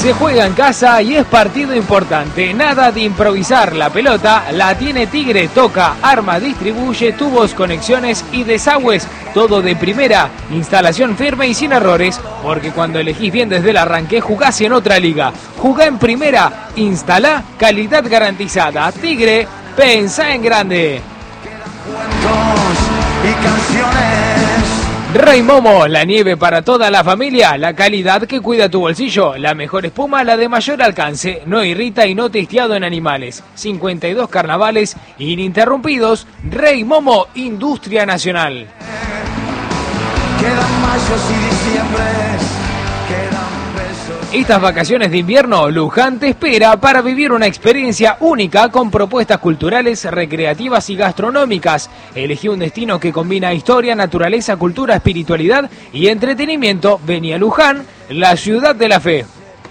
Se juega en casa y es partido importante. Nada de improvisar. La pelota la tiene Tigre. Toca, arma, distribuye, tubos, conexiones y desagües. Todo de primera. Instalación firme y sin errores. Porque cuando elegís bien desde el arranque, jugás en otra liga. Jugá en primera. Instalá, calidad garantizada. Tigre, pensá en grande. Y canciones. Rey Momo, la nieve para toda la familia, la calidad que cuida tu bolsillo, la mejor espuma, la de mayor alcance, no irrita y no testeado en animales. 52 carnavales ininterrumpidos. Rey Momo, industria nacional. Quedan mayos y diciembres, quedan besos. Estas vacaciones de invierno, Luján te espera para vivir una experiencia única con propuestas culturales, recreativas y gastronómicas. Elegí un destino que combina historia, naturaleza, cultura, espiritualidad y entretenimiento. Vení a Luján, la ciudad de la fe.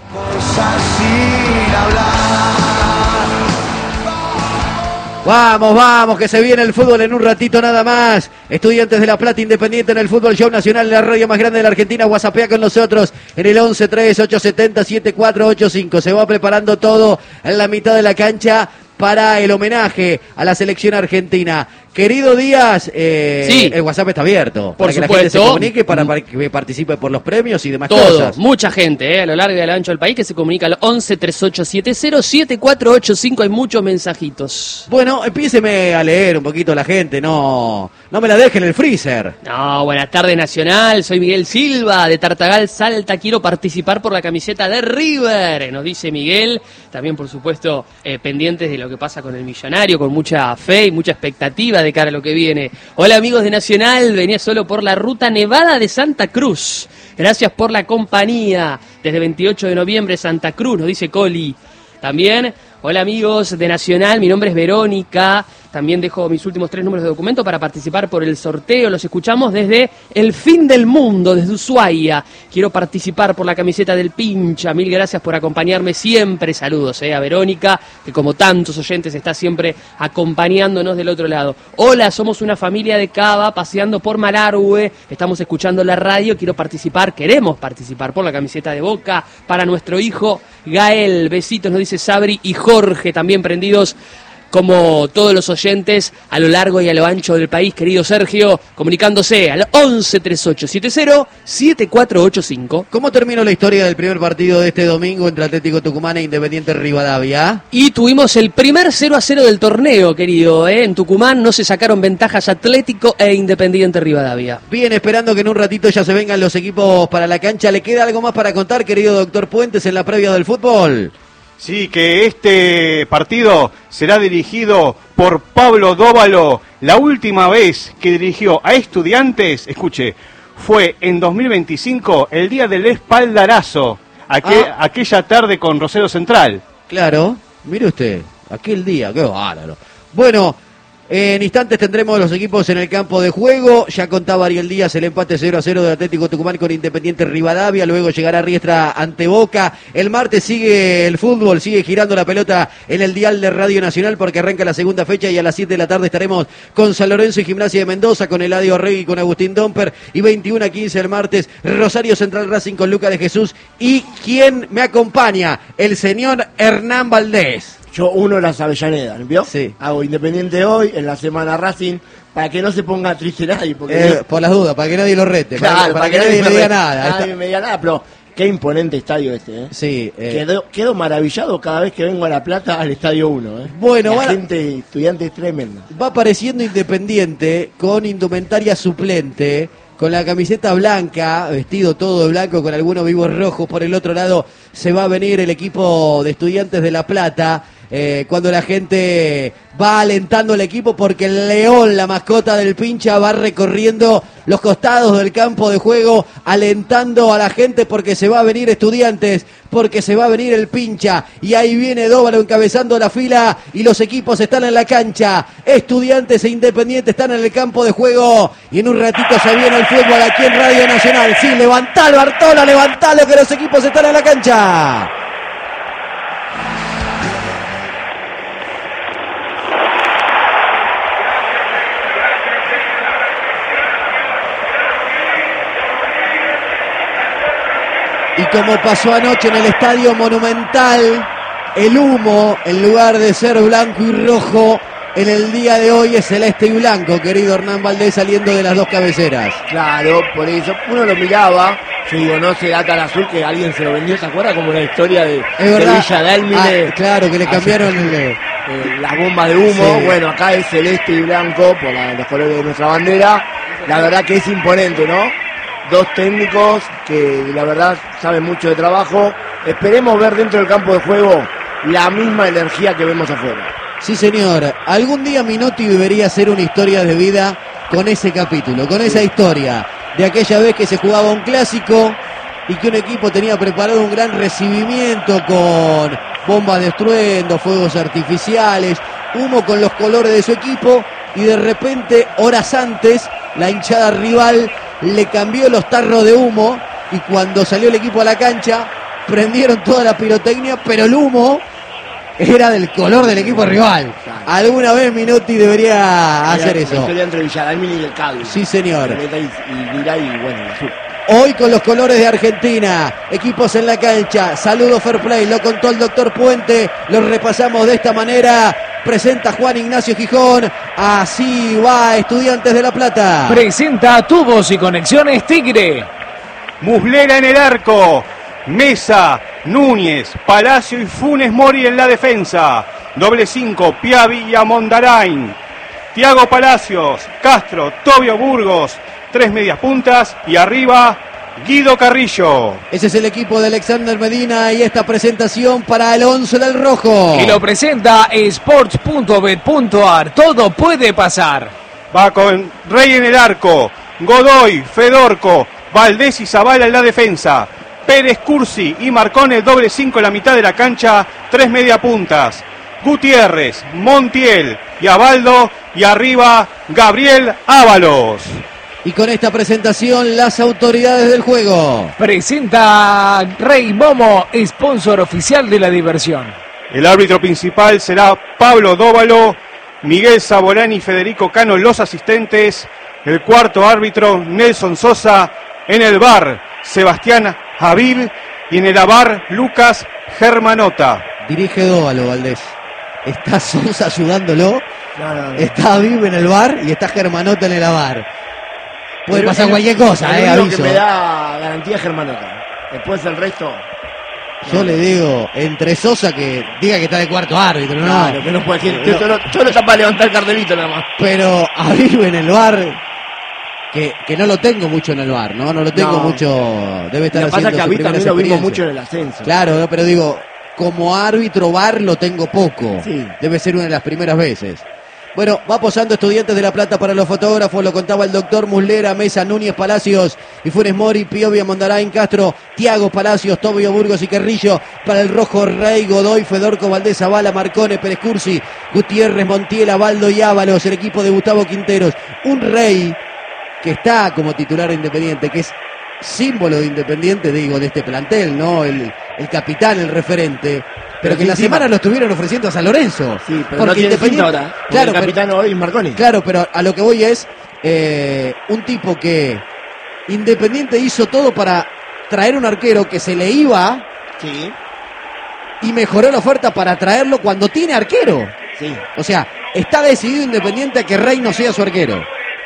Vamos, vamos, que se viene el fútbol en un ratito nada más. Estudiantes de La Plata, Independiente en el Fútbol Show Nacional, la radio más grande de la Argentina. WhatsAppea con nosotros en el 11-3870-7485. Se va preparando todo en la mitad de la cancha para el homenaje a la selección argentina. Querido Díaz, sí, el WhatsApp está abierto. Por para supuesto. Que la gente se comunique, para que participe por los premios y demás todo, cosas. Mucha gente, a lo largo y a lo ancho del país que se comunica al 11-3870-7485. Hay muchos mensajitos. Bueno, empiéceme a leer un poquito la gente, no me la dejen en el freezer. No, buenas tardes Nacional, soy Miguel Silva de Tartagal, Salta, quiero participar por la camiseta de River, nos dice Miguel. También, por supuesto, pendientes de lo que pasa con el Millonario, con mucha fe y mucha expectativa de cara a lo que viene. Hola amigos de Nacional, venía solo por la ruta Nevada de Santa Cruz. Gracias por la compañía. Desde 28 de noviembre, Santa Cruz, nos dice Coli. También, hola amigos de Nacional, mi nombre es Verónica. También dejo mis últimos 3 números de documento para participar por el sorteo. Los escuchamos desde el fin del mundo, desde Ushuaia. Quiero participar por la camiseta del Pincha. Mil gracias por acompañarme siempre. Saludos a Verónica, que como tantos oyentes está siempre acompañándonos del otro lado. Hola, somos una familia de Cava paseando por Malargüe. Estamos escuchando la radio. Queremos participar por la camiseta de Boca para nuestro hijo Gael. Besitos, nos dice Sabri y Jorge, también prendidos como todos los oyentes a lo largo y a lo ancho del país. Querido Sergio, comunicándose al 11-3870-7485. ¿Cómo terminó la historia del primer partido de este domingo entre Atlético Tucumán e Independiente Rivadavia? Y tuvimos el primer 0-0 del torneo, querido. En Tucumán no se sacaron ventajas Atlético e Independiente Rivadavia. Bien, esperando que en un ratito ya se vengan los equipos para la cancha. ¿Le queda algo más para contar, querido doctor Puentes, en la previa del fútbol? Sí, que este partido será dirigido por Pablo Dóvalo. La última vez que dirigió a Estudiantes, escuche, fue en 2025, el día del espaldarazo, aquella tarde con Rosario Central. Claro, mire usted, aquel día, qué bárbaro. Bueno, en instantes tendremos los equipos en el campo de juego. Ya contaba Ariel Díaz el empate 0-0 de Atlético Tucumán con Independiente Rivadavia. Luego llegará Riestra ante Boca. El martes sigue el fútbol, sigue girando la pelota en el dial de Radio Nacional porque arranca la segunda fecha y a las 7 de la tarde estaremos con San Lorenzo y Gimnasia de Mendoza, con Eladio Regui y con Agustín Domper. Y 21-15 el martes, Rosario Central Racing con Lucas de Jesús. ¿Y quién me acompaña? El señor Hernán Valdés. Yo uno las Avellanedas, ¿vio? Sí. Hago Independiente hoy, en la semana Racing, para que no se ponga triste nadie. Porque Por las dudas, para que nadie lo rete. Claro, para que nadie me diga nada. Nadie me diga nada, pero qué imponente estadio este, ¿eh? Sí. Quedo maravillado cada vez que vengo a La Plata al Estadio 1, ¿eh? Bueno, la gente, estudiante es tremenda. Va apareciendo Independiente con indumentaria suplente, con la camiseta blanca, vestido todo de blanco con algunos vivos rojos. Por el otro lado se va a venir el equipo de Estudiantes de La Plata, cuando la gente va alentando al equipo, porque el león, la mascota del Pincha, va recorriendo los costados del campo de juego alentando a la gente, porque se va a venir Estudiantes, porque se va a venir el Pincha, y ahí viene Dóvalo encabezando la fila y los equipos están en la cancha. Estudiantes e Independiente están en el campo de juego y en un ratito se viene el fútbol aquí en Radio Nacional. Sí, levantalo Bartola, levantalo, que los equipos están en la cancha. Y como pasó anoche en el Estadio Monumental, el humo, en lugar de ser blanco y rojo, en el día de hoy es celeste y blanco, querido Hernán Valdés, saliendo de las dos cabeceras. Claro, por eso uno lo miraba, yo digo, no se ata al azul, que alguien se lo vendió, ¿se acuerda? Como la historia de Villa Dálmine. Claro, que le cambiaron las bombas de humo. Sí. Bueno, acá es celeste y blanco por los colores de nuestra bandera. La verdad que es imponente, ¿no? Dos técnicos que la verdad saben mucho de trabajo. Esperemos ver dentro del campo de juego la misma energía que vemos afuera. Sí, señor. Algún día Minotti debería hacer una historia de vida con ese capítulo, con esa historia de aquella vez que se jugaba un clásico y que un equipo tenía preparado un gran recibimiento con bombas de estruendo, fuegos artificiales, humo con los colores de su equipo, y de repente, horas antes, la hinchada rival le cambió los tarros de humo, y cuando salió el equipo a la cancha prendieron toda la pirotecnia, pero el humo era del color del equipo rival. Alguna vez Minotti debería hacer eso. La historia entre Villa Dálmine y el Cádiz. Sí, señor. Y bueno, el azul. Hoy con los colores de Argentina, equipos en la cancha, saludo fair play, lo contó el doctor Puente, lo repasamos de esta manera, presenta Juan Ignacio Gijón, así va Estudiantes de La Plata. Presenta Tubos y Conexiones Tigre. Muslera en el arco, Mesa, Núñez, Palacio y Funes Mori en la defensa, doble 5, Piavi y Amondarain, Thiago Palacios, Castro, Tobio Burgos, 3 medias puntas y arriba Guido Carrillo. Ese es el equipo de Alexander Medina y esta presentación para el 11 del rojo. Y lo presenta sports.bet.ar. Todo puede pasar. Va con Rey en el arco, Godoy, Fedorco, Valdés y Zavala en la defensa, Pérez, Cursi y Marcone, doble 5 en la mitad de la cancha, 3 media puntas, Gutiérrez, Montiel y Abaldo, y arriba Gabriel Ábalos. Y con esta presentación, las autoridades del juego. Presenta Rey Momo, sponsor oficial de la diversión. El árbitro principal será Pablo Dóvalo, Miguel Saborani y Federico Cano los asistentes. El cuarto árbitro, Nelson Sosa. En el VAR, Sebastián Habib. Y en el AVAR, Lucas Germanota. Dirige Dóvalo, Valdés. Está Sosa ayudándolo. No. Está Habib en el VAR y está Germanota en el AVAR. Puede pasar cualquier cosa, aviso. Que me da garantía Germanota. Después el resto. Yo le digo, entre Sosa que diga que está de cuarto árbitro, ¿no? Claro, que no puede decir. Yo no está para levantar el cartelito nada más. Pero Habib en el VAR, que no lo tengo mucho en el VAR, ¿no? No lo tengo mucho. Debe estar haciendo su primera experiencia. Lo que pasa es que Habib también lo vimos mucho en el ascenso. Claro, ¿no? Pero digo, como árbitro VAR lo tengo poco. Sí. Debe ser una de las primeras veces. Bueno, va posando Estudiantes de La Plata para los fotógrafos, lo contaba el doctor Muslera, Mesa, Núñez, Palacios y Funes Mori, Piovia, Mondarain, Castro, Thiago Palacios, Tobio Burgos y Carrillo. Para el rojo, Rey, Godoy, Fedorco, Valdés, Zavala, Marcone, Pérez Cursi, Gutiérrez, Montiel, Abaldo y Ábalos, el equipo de Gustavo Quinteros. Un Rey que está como titular de Independiente, que es símbolo de Independiente, digo, de este plantel, ¿no? El capitán, el referente. Pero que en la semana lo estuvieron ofreciendo a San Lorenzo. Sí, pero no tiene pinta ahora. Claro, el capitán hoy es Marconi. Claro, pero a lo que voy es un tipo que Independiente hizo todo para traer un arquero que se le iba. Sí. Y mejoró la oferta para traerlo cuando tiene arquero. Sí. O sea, está decidido Independiente a que Rey no sea su arquero.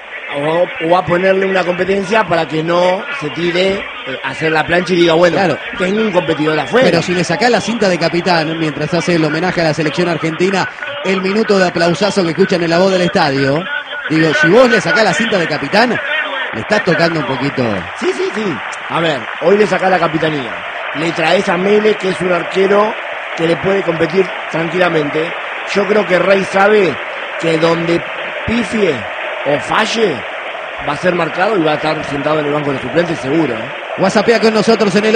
O a ponerle una competencia para que no se tire a hacer la plancha y diga, bueno, claro, tengo un competidor afuera. Pero si le sacás la cinta de capitán mientras hace el homenaje a la selección argentina, el minuto de aplausazo que escuchan en la voz del estadio, digo, si vos le sacás la cinta de capitán, le estás tocando un poquito. Sí. A ver, hoy le sacás la capitanía, le traes a Mele, que es un arquero que le puede competir tranquilamente. Yo creo que Rey sabe que donde pifie o falle, va a ser marcado y va a estar sentado en el banco de suplentes seguro. WhatsAppea con nosotros en el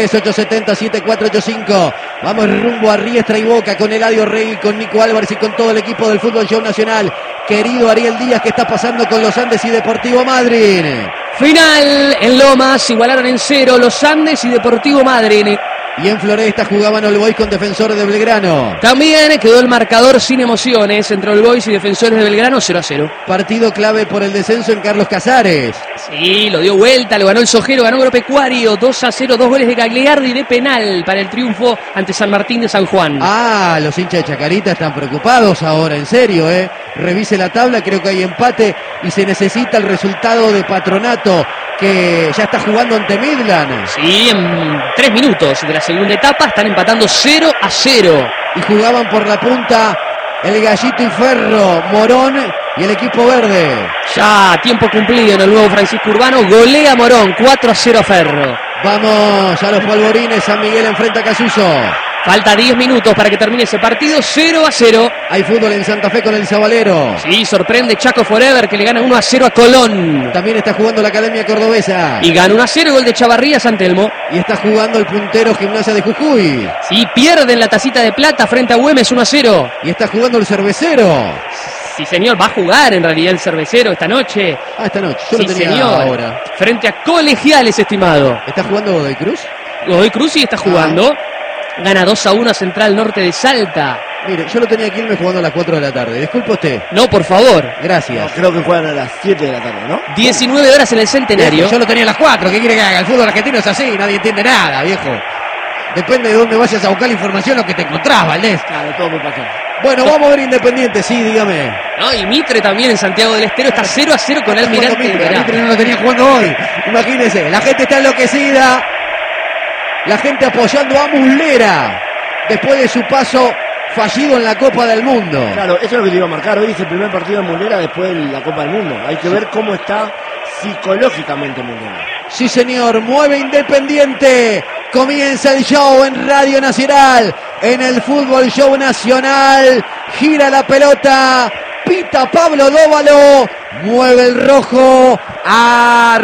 11-3870-7485. Vamos rumbo a Riestra y Boca con Eladio Rey, con Nico Álvarez y con todo el equipo del Fútbol Show Nacional. Querido Ariel Díaz, ¿qué está pasando con los Andes y Deportivo Madryn? Final en Lomas, igualaron en 0 los Andes y Deportivo Madryn. Y en Floresta jugaban All Boys con Defensores de Belgrano. También quedó el marcador sin emociones entre All Boys y Defensores de Belgrano, 0-0. Partido clave por el descenso en Carlos Casares. Sí, lo dio vuelta, lo ganó el Sojero, ganó Agropecuario, 2-0, 2 goles de Gagliardi de penal para el triunfo ante San Martín de San Juan. Ah, los hinchas de Chacarita están preocupados ahora, en serio, ¿eh? Revise la tabla, creo que hay empate y se necesita el resultado de Patronato, que ya está jugando ante Midland. Sí, en 3 minutos de la segunda etapa están empatando 0-0. Y jugaban por la punta el Gallito y Ferro, Morón y el equipo verde. Ya tiempo cumplido en el nuevo Francisco Urbano, golea Morón, 4-0 a Ferro. Vamos a los polvorines, San Miguel enfrenta a Casuso. Falta 10 minutos para que termine ese partido, 0-0. Hay fútbol en Santa Fe con el Zabalero. Sí, sorprende Chaco Forever que le gana 1-0 a Colón. También está jugando la Academia Cordobesa. Y gana 1-0, gol de Chavarría San Telmo. Y está jugando el puntero Gimnasia de Jujuy. Sí, pierden la tacita de plata frente a Güemes 1-0. Y está jugando el Cervecero. Sí, señor, va a jugar en realidad el Cervecero esta noche. Ah, esta noche, yo Sí, lo tenía señor. ahora. Frente a Colegiales, estimado. ¿Está jugando Godoy Cruz? Godoy Cruz sí está jugando. Gana 2-1 a Central Norte de Salta. Mire, yo lo tenía aquí Quilmes jugando a las 4 de la tarde. Disculpe usted. No, por favor. Gracias. Creo que juegan a las 7 de la tarde, ¿no? 19 horas en el Centenario. Yo lo tenía a las 4. ¿Qué quiere que haga? El fútbol argentino es así, nadie entiende nada, viejo. Depende de dónde vayas a buscar la información, lo que te encontrás, Valdés. Claro, todo me pasó. Bueno, vamos a ver Independiente, sí, dígame. No, y Mitre también en Santiago del Estero está 0-0 con Almirante de Verá. Mitre no lo tenía jugando hoy. Imagínense, la gente está enloquecida. La gente apoyando a Muslera después de su paso fallido en la Copa del Mundo. Claro, eso es lo que te iba a marcar. Hoy es el primer partido de Muslera después de la Copa del Mundo. Hay que ver cómo está psicológicamente Muslera. Sí, señor, mueve Independiente. Comienza el show en Radio Nacional, en el Fútbol Show Nacional. Gira la pelota, pita Pablo Dóvalo, mueve el rojo a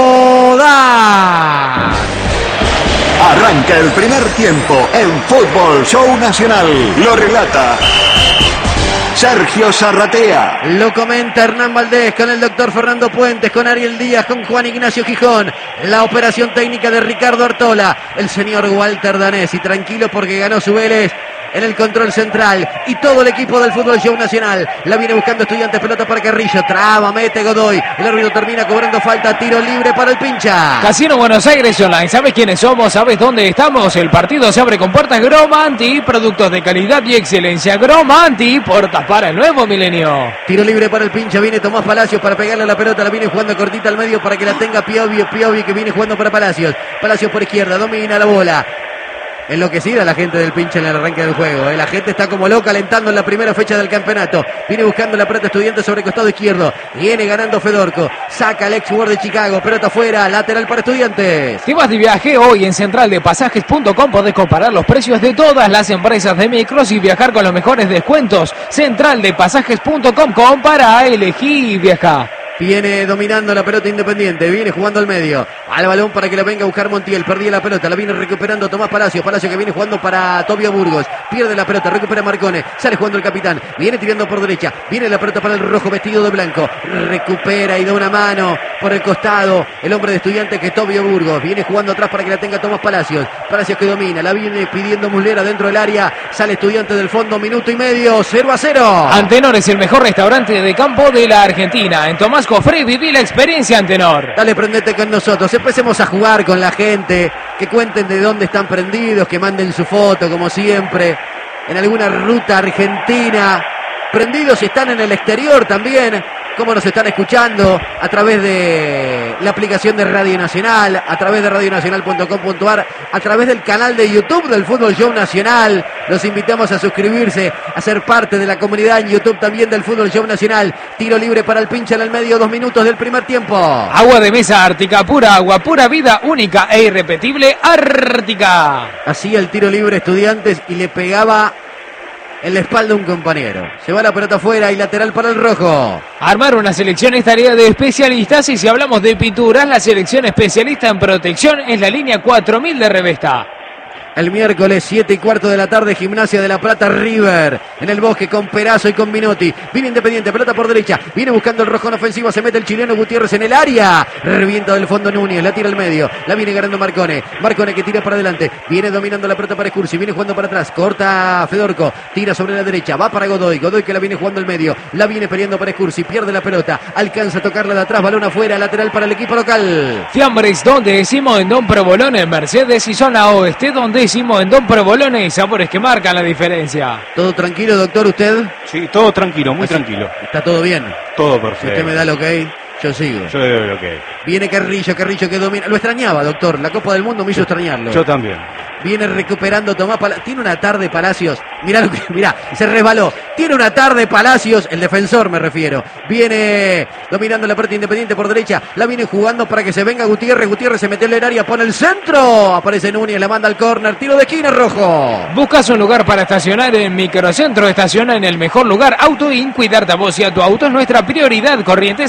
rodar. Arranca el primer tiempo en Fútbol Show Nacional. Lo relata Sergio Zarratea. Lo comenta Hernán Valdés con el doctor Fernando Puentes, con Ariel Díaz, con Juan Ignacio Gijón. La operación técnica de Ricardo Artola, el señor Walter Danés. Y tranquilo porque ganó su Vélez en el control central. Y todo el equipo del Fútbol Show Nacional la viene buscando Estudiantes, pelota para Carrillo. Traba, mete Godoy. El árbitro termina cobrando falta, tiro libre para el Pincha. Casino Buenos Aires Online. ¿Sabes quiénes somos? ¿Sabes dónde estamos? El partido se abre con puertas Gromanti, productos de calidad y excelencia. Gromanti, puertas para el nuevo milenio. Tiro libre para el Pincha, viene Tomás Palacios para pegarle a la pelota, la viene jugando cortita al medio para que la tenga Piovi que viene jugando para Palacios. Palacios por izquierda, domina la bola. Enloquecida la gente del Pincha en el arranque del juego. La gente está como loca alentando en la primera fecha del campeonato. Viene buscando la pelota Estudiantes sobre el costado izquierdo. Viene ganando Fedorco. Saca el ex jugador de Chicago. Pelota afuera. Lateral para Estudiantes. Si vas de viaje hoy en centraldepasajes.com podés comparar los precios de todas las empresas de micros y viajar con los mejores descuentos. Centraldepasajes.com, compara, elegí y viaja. Viene dominando la pelota Independiente, viene jugando al medio, al balón para que la venga a buscar Montiel, perdía la pelota, la viene recuperando Tomás Palacios, Palacios que viene jugando para Tobio Burgos, pierde la pelota, recupera Marcone, sale jugando el capitán, viene tirando por derecha, viene la pelota para el rojo vestido de blanco, recupera y da una mano por el costado, el hombre de Estudiantes que es Tobio Burgos, viene jugando atrás para que la tenga Tomás Palacios, Palacios que domina, la viene pidiendo Muslera dentro del área, sale Estudiantes del fondo, minuto y medio, 0-0. Antenor es el mejor restaurante de campo de la Argentina. En Tomás Cofré viví la experiencia Antenor. Dale, prendete con nosotros. Empecemos a jugar con la gente. Que cuenten de dónde están prendidos. Que manden su foto, como siempre. En alguna ruta argentina. Prendidos si están en el exterior también. Cómo nos están escuchando a través de la aplicación de Radio Nacional, a través de radionacional.com.ar, a través del canal de YouTube del Fútbol Show Nacional. Los invitamos a suscribirse, a ser parte de la comunidad en YouTube también del Fútbol Show Nacional. Tiro libre para el Pincha en el medio, 2 minutos del primer tiempo. Agua de mesa Ártica, pura agua, pura vida, única e irrepetible, Ártica. Hacía el tiro libre Estudiantes y le pegaba en la espalda a un compañero. Se va la pelota afuera y lateral para el rojo. Armar una selección es tarea de especialistas y si hablamos de pinturas, la selección especialista en protección es la línea 4000 de Revesta. El miércoles 7:15 de la tarde, Gimnasia de la Plata, River. En el Bosque con Perazo y con Minotti. Viene Independiente, pelota por derecha. Viene buscando el rojo en ofensiva. Se mete el chileno Gutiérrez en el área. Revienta del fondo Núñez. La tira al medio. La viene ganando Marcone. Marcone que tira para adelante. Viene dominando la pelota para Escursi. Viene jugando para atrás. Corta Fedorco. Tira sobre la derecha. Va para Godoy. Godoy que la viene jugando al medio. La viene peleando para Escursi. Pierde la pelota. Alcanza a tocarla de atrás. Balón afuera. Lateral para el equipo local. Fiambres, donde decimos en Don Provolone, en Mercedes y zona oeste, donde decimos en Don Provolone, sabores que marcan la diferencia. ¿Todo tranquilo, doctor, usted? Sí, todo tranquilo, muy tranquilo. ¿Está todo bien? Todo Si perfecto. usted me da el ok, yo sigo. Yo le doy lo que. Viene Carrillo que domina. Lo extrañaba, doctor. La Copa del Mundo me hizo extrañarlo. Yo también. Viene recuperando Tomás Palacios. Tiene una tarde Palacios. Mirá, mirá, se resbaló. Tiene una tarde Palacios, el defensor me refiero. Viene dominando la parte Independiente por derecha. La viene jugando para que se venga Gutiérrez. Gutiérrez se mete en el área, pone el centro. Aparece Núñez, la manda al córner. Tiro de esquina, Rojo. ¿Buscas un lugar para estacionar en Microcentro? Estaciona en el mejor lugar. Autoin, cuidarte a vos y a tu auto es nuestra prioridad. Corriente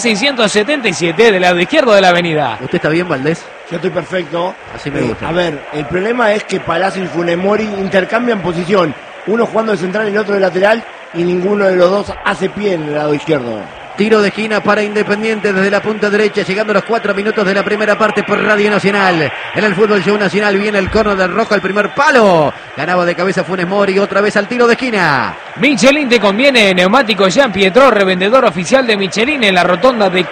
677 del lado izquierdo de la avenida. ¿Usted está bien, Valdés? Yo estoy perfecto. Así me gusta. A ver, el problema es que Palacios y Funes Mori intercambian posición. Uno jugando de central y el otro de lateral. Y ninguno de los dos hace pie en el lado izquierdo. Tiro de esquina para Independiente desde la punta derecha, llegando a los 4 minutos de la primera parte por Radio Nacional. En el Fútbol Show Nacional viene el córner del Rojo al primer palo. Ganaba de cabeza Funes Mori, otra vez al tiro de esquina. Michelin te conviene. Neumático Jean Pietro, revendedor oficial de Michelin en la rotonda de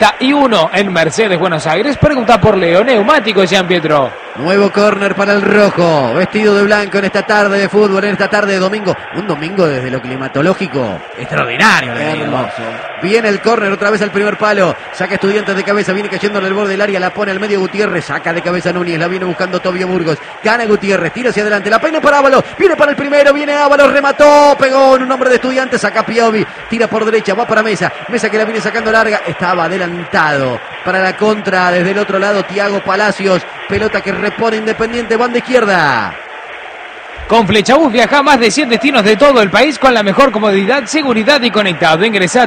41 en Mercedes, Buenos Aires. Pregunta por Leo. Neumático Jean Pietro. Nuevo córner para el Rojo, vestido de blanco en esta tarde de fútbol, en esta tarde de domingo. Un domingo desde lo climatológico extraordinario. Hermoso. Viene el córner otra vez al primer palo. Saca Estudiantes de cabeza, viene cayendo en el borde del área, la pone al medio Gutiérrez, saca de cabeza Núñez, la viene buscando Tobio Burgos. Gana Gutiérrez, tira hacia adelante, la peina para Ábalos, viene para el primero, viene Ábalos, remató, pegó en un hombre de Estudiantes, saca Piovi, tira por derecha, va para Mesa, Mesa que la viene sacando larga, estaba adelantado. Para la contra, desde el otro lado, Thiago Palacios, pelota que repone Independiente, banda izquierda. Con Flechabús viaja a más de 100 destinos de todo el país con la mejor comodidad, seguridad y conectado. Ingresa a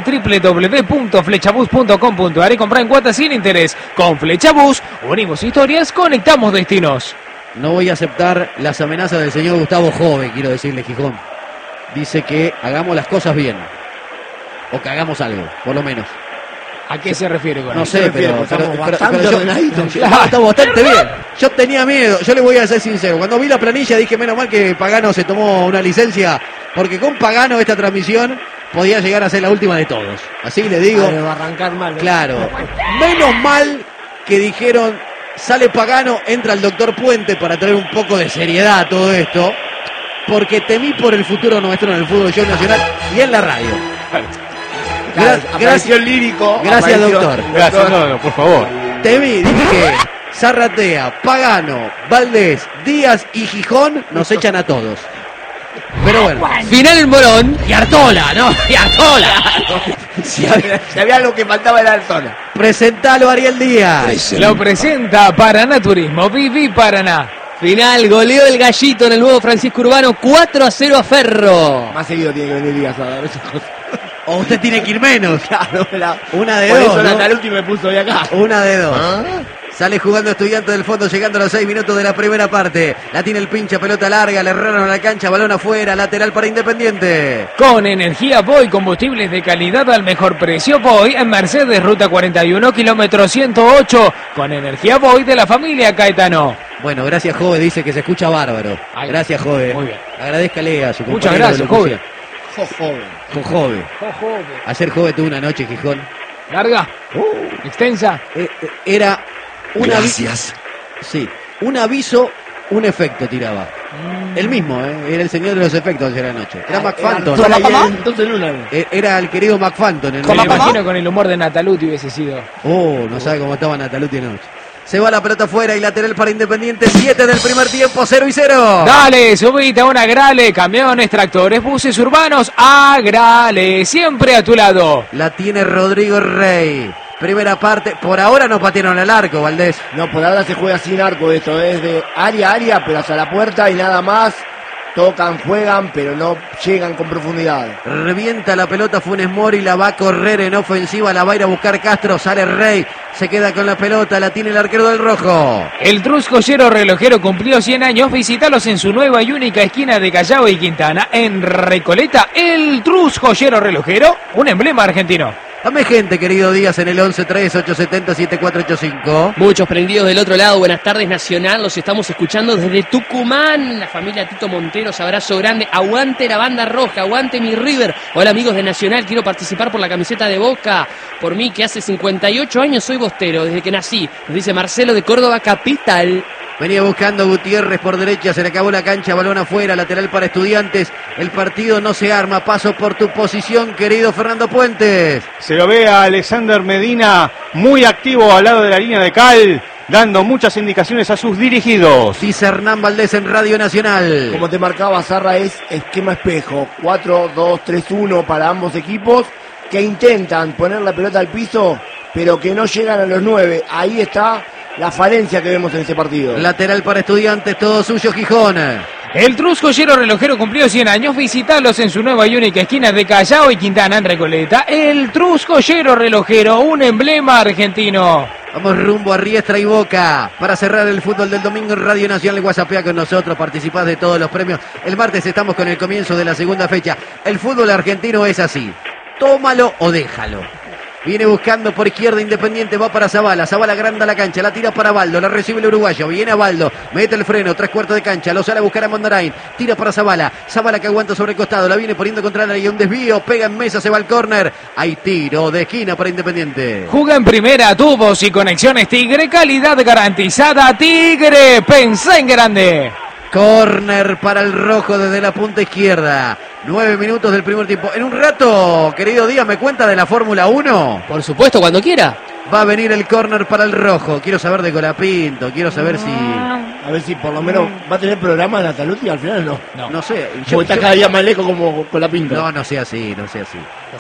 www.flechabús.com.ar y compra en cuotas sin interés. Con Flechabús, unimos historias, conectamos destinos. No voy a aceptar las amenazas del señor Gustavo Jove, quiero decirle, Gijón. Dice que hagamos las cosas bien. O que hagamos algo, por lo menos. ¿A qué se refiere con No eso? sé, pero estamos bastante yo, ordenaditos. está bastante bien. Yo tenía miedo, yo le voy a ser sincero. Cuando vi la planilla dije, menos mal que Pagano se tomó una licencia, porque con Pagano esta transmisión podía llegar a ser la última de todos. Así le digo. Va a arrancar mal. Claro. Menos mal que dijeron, sale Pagano, entra el doctor Puente para traer un poco de seriedad a todo esto, porque temí por el futuro nuestro en el Fútbol Show Nacional y en la radio. Gracias, lírico. Gracias, apareció- doctor. Gracias, no, por favor. Temí, dije que Zarratea, Pagano, Valdés, Díaz y Gijón nos echan a todos. Pero bueno. Final en Morón. Y Artola, ¿no? Y Artola. Si había algo que faltaba era el zona. Presentalo, Ariel Díaz. Lo presenta Paraná Turismo, Viví Paraná. Final, goleo del Gallito en el nuevo Francisco Urbano, 4-0 a Ferro. Más seguido tiene que venir Díaz a dar esas cosas. O usted tiene que ir menos. Claro, Una de por dos, eso ¿no? Nataluti me puso de acá. Una de dos. Sale jugando Estudiante del Fondo, llegando a los 6 minutos de la primera parte. La tiene el pincha, pelota larga, le erraron a la cancha, balón afuera, lateral para Independiente. Con energía Boy, combustibles de calidad al mejor precio. Boy en Mercedes, ruta 41, kilómetro 108. Con energía Boy de la familia Caetano. Bueno, gracias, Jove, dice que se escucha bárbaro. Ay, Gracias, Jove. muy bien. Agradezcale a su Muchas compañero de gracias, locución. Joven. Con Jove. Ayer Jove tuvo una noche, Gijón. Larga, extensa. Era un Gracias. Sí, un aviso, un efecto tiraba. El mismo, era el señor de los efectos ayer anoche. Era McFanton. Entonces Luna. Era el querido McFanton. Me imagino con el humor de Nataluti hubiese sido. Oh, no sabe cómo estaba Nataluti anoche. Se va la pelota afuera y lateral para Independiente. 7 del primer tiempo, 0-0. Dale, subite a una Agrale, camiones, tractores, buses urbanos, Agrale, siempre a tu lado. La tiene Rodrigo Rey. Primera parte, por ahora no patearon el arco, Valdés. No, por ahora se juega sin arco esto, es de área a área, pero hacia la puerta y nada más. tocan, juegan, pero no llegan con profundidad. Revienta la pelota Funes Mori, la va a correr en ofensiva, la va a ir a buscar Castro, sale Rey, se queda con la pelota, la tiene el arquero del rojo. El Truscollero Relojero cumplió 100 años, visítalos en su nueva y única esquina de Callao y Quintana, en Recoleta. El Truscollero Relojero, un emblema argentino. Dame gente, querido Díaz, en el 11-3-870-7485. Muchos prendidos del otro lado. Buenas tardes, Nacional. Los estamos escuchando desde Tucumán. La familia Tito Monteros, abrazo grande. Aguante la banda roja, aguante mi River. Hola, amigos de Nacional. Quiero participar por la camiseta de Boca. Por mí, que hace 58 años soy bostero, desde que nací. Nos dice Marcelo de Córdoba Capital. Venía buscando Gutiérrez por derecha, se le acabó la cancha, balón afuera, lateral para Estudiantes. El partido no se arma, paso por tu posición, querido Fernando Puentes. Se lo ve a Alexander Medina muy activo al lado de la línea de cal, dando muchas indicaciones a sus dirigidos. Dice Hernán Valdés en Radio Nacional. Como te marcaba Zarra, es esquema espejo, 4-2-3-1 para ambos equipos, que intentan poner la pelota al piso, pero que no llegan a los 9. Ahí está la falencia que vemos en ese partido. Lateral para Estudiantes, todo suyo Gijón. El Truscollero Relojero cumplió 100 años, visítalos en su nueva y única esquina de Callao y Quintana, en Recoleta. El Truscollero Relojero, un emblema argentino. Vamos rumbo a Riestra y Boca para cerrar el fútbol del domingo en Radio Nacional. WhatsAppea con nosotros, participás de todos los premios. El martes estamos con el comienzo de la segunda fecha. El fútbol argentino es así, tómalo o déjalo. Viene buscando por izquierda Independiente, va para Zavala, Zavala agranda la cancha, la tira para Baldo, la recibe el uruguayo, viene a Baldo, mete el freno, 3/4 de cancha, lo sale a buscar a Mondarain, tira para Zavala, Zavala que aguanta sobre el costado, la viene poniendo contra la área, un desvío, pega en mesa, se va al córner, hay tiro de esquina para Independiente. Juga en primera, tubos y conexiones Tigre, calidad garantizada, Tigre, pensá en grande. Córner para el rojo desde la punta izquierda. 9 minutos del primer tiempo. En un rato, querido Díaz, ¿me cuenta de la Fórmula 1? Por supuesto, cuando quiera. Va a venir el córner para el rojo. Quiero saber de Colapinto, quiero saber si... A ver si por lo menos va a tener programa en la salud y al final no. No sé. Porque está cada día más lejos como con la pinta. No sea así, no sea así.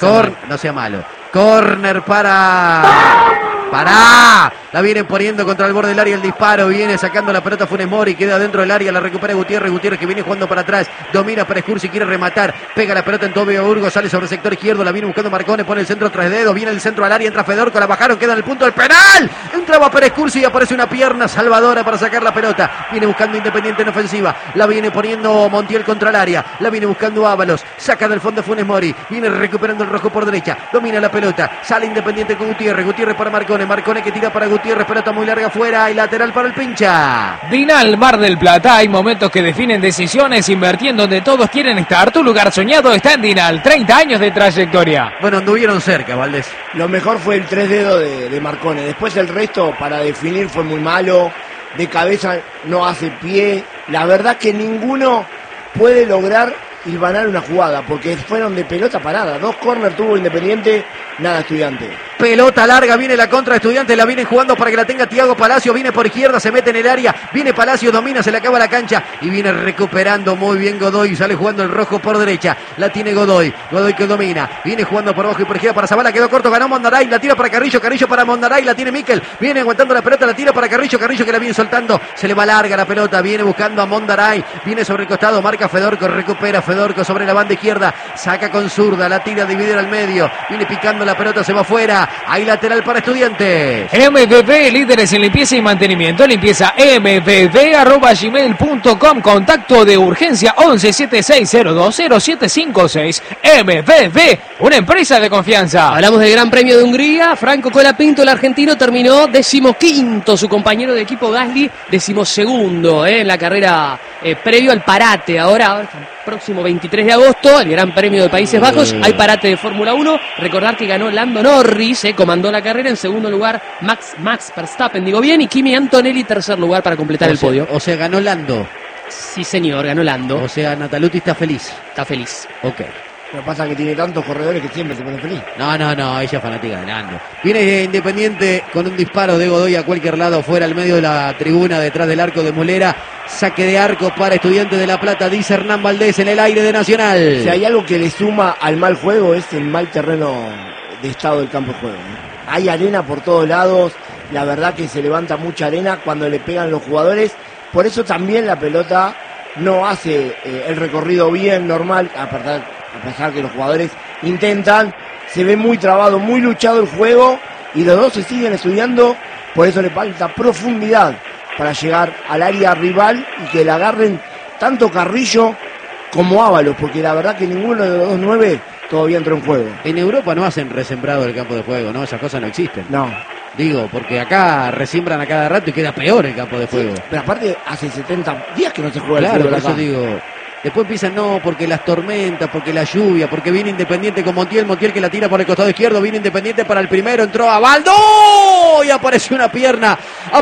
No sea malo. Córner para... ¡Pará! La vienen poniendo contra el borde del área el disparo. Viene sacando la pelota Funes Mori. Queda dentro del área. La recupera Gutiérrez. Gutiérrez que viene jugando para atrás. Domina para Escursi. Quiere rematar. Pega la pelota en Tobio Burgos. Sale sobre el sector izquierdo. La viene buscando Marcone. Pone el centro tras dedos. Viene el centro al área. Entra Fedorco. La bajaron. Queda en el punto del penal. Entraba Pérez Cursi y aparece una pierna salvadora para sacar la pelota. Viene buscando Independiente en ofensiva. La viene poniendo Montiel contra el área. La viene buscando Ábalos. Saca del fondo Funes Mori. Viene recuperando el rojo por derecha. Domina la pelota. Sale Independiente con Gutiérrez. Gutiérrez para Marcone. Marcone que tira para Gutiérrez. Pelota muy larga afuera y lateral para el pincha. Dinal Mar del Plata. Hay momentos que definen decisiones. Invertir en donde todos quieren estar. Tu lugar soñado está en Dinal. 30 años de trayectoria. Bueno, anduvieron cerca, Valdés. Lo mejor fue el 3 dedos de Marcone. Después el resto para definir fue muy malo. De cabeza no hace pie. La verdad que ninguno puede lograr hilvanar una jugada porque fueron de pelota parada. 2 córner tuvo Independiente, nada Estudiante. Pelota larga, viene la contra Estudiantes, la vienen jugando para que la tenga Thiago Palacio, viene por izquierda, se mete en el área, viene Palacio, domina, se le acaba la cancha y viene recuperando muy bien Godoy, sale jugando el rojo por derecha, la tiene Godoy que domina, viene jugando por abajo y por izquierda para Zavala, quedó corto, ganó Mondaray, la tira para Carrillo para Mondaray, la tiene Miquel, viene aguantando la pelota, la tira para Carrillo que la viene soltando, se le va larga la pelota, viene buscando a Mondaray, viene sobre el costado, marca Fedorco, recupera Fedorco sobre la banda izquierda, saca con zurda, la tira, divide al medio, viene picando la pelota, se va afuera, hay lateral para Estudiantes. MVV, líderes en limpieza y mantenimiento. Limpieza mvv@gmail.com. Contacto de urgencia 1176020756. MVV, una empresa de confianza. Hablamos del Gran Premio de Hungría. Franco Colapinto, el argentino, terminó 15º. Su compañero de equipo Gasly, 12º en la carrera previo al parate. Ahora, próximo 23 de agosto, el Gran Premio de Países Bajos. Hay parate de Fórmula 1. Recordar que ganó Lando Norris, comandó la carrera. En segundo lugar, Max Verstappen, digo bien, y Kimi Antonelli, tercer lugar para completar el podio. O sea, ganó Lando. Sí, señor, ganó Lando. O sea, Nataluti está feliz. Está feliz. Ok. Lo que pasa es que tiene tantos corredores que siempre se pone feliz. No, ella es fanática de Lando. Viene Independiente con un disparo de Godoy a cualquier lado, fuera al medio de la tribuna, detrás del arco de Mulera. Saque de arco para Estudiantes de La Plata, dice Hernán Valdés en el aire de Nacional. Si hay algo que le suma al mal juego es el mal terreno de estado del campo de juego, ¿no? Hay arena por todos lados, la verdad que se levanta mucha arena cuando le pegan los jugadores. Por eso también la pelota no hace el recorrido bien, normal, a pesar que los jugadores intentan. Se ve muy trabado, muy luchado el juego y los dos se siguen estudiando, por eso le falta profundidad para llegar al área rival y que le agarren tanto Carrillo como Ábalos, porque la verdad que ninguno de los dos 9 todavía entró en juego. En Europa no hacen resembrado el campo de juego, ¿no? Esas cosas no existen. No. Digo, porque acá resiembran a cada rato y queda peor el campo de juego. Pero aparte hace 70 días que no se juega Claro, el por fútbol eso acá. digo. Después empiezan, no, porque las tormentas, porque la lluvia, porque viene Independiente con Montiel que la tira por el costado izquierdo, viene Independiente para el primero, entró Abaldo y apareció una pierna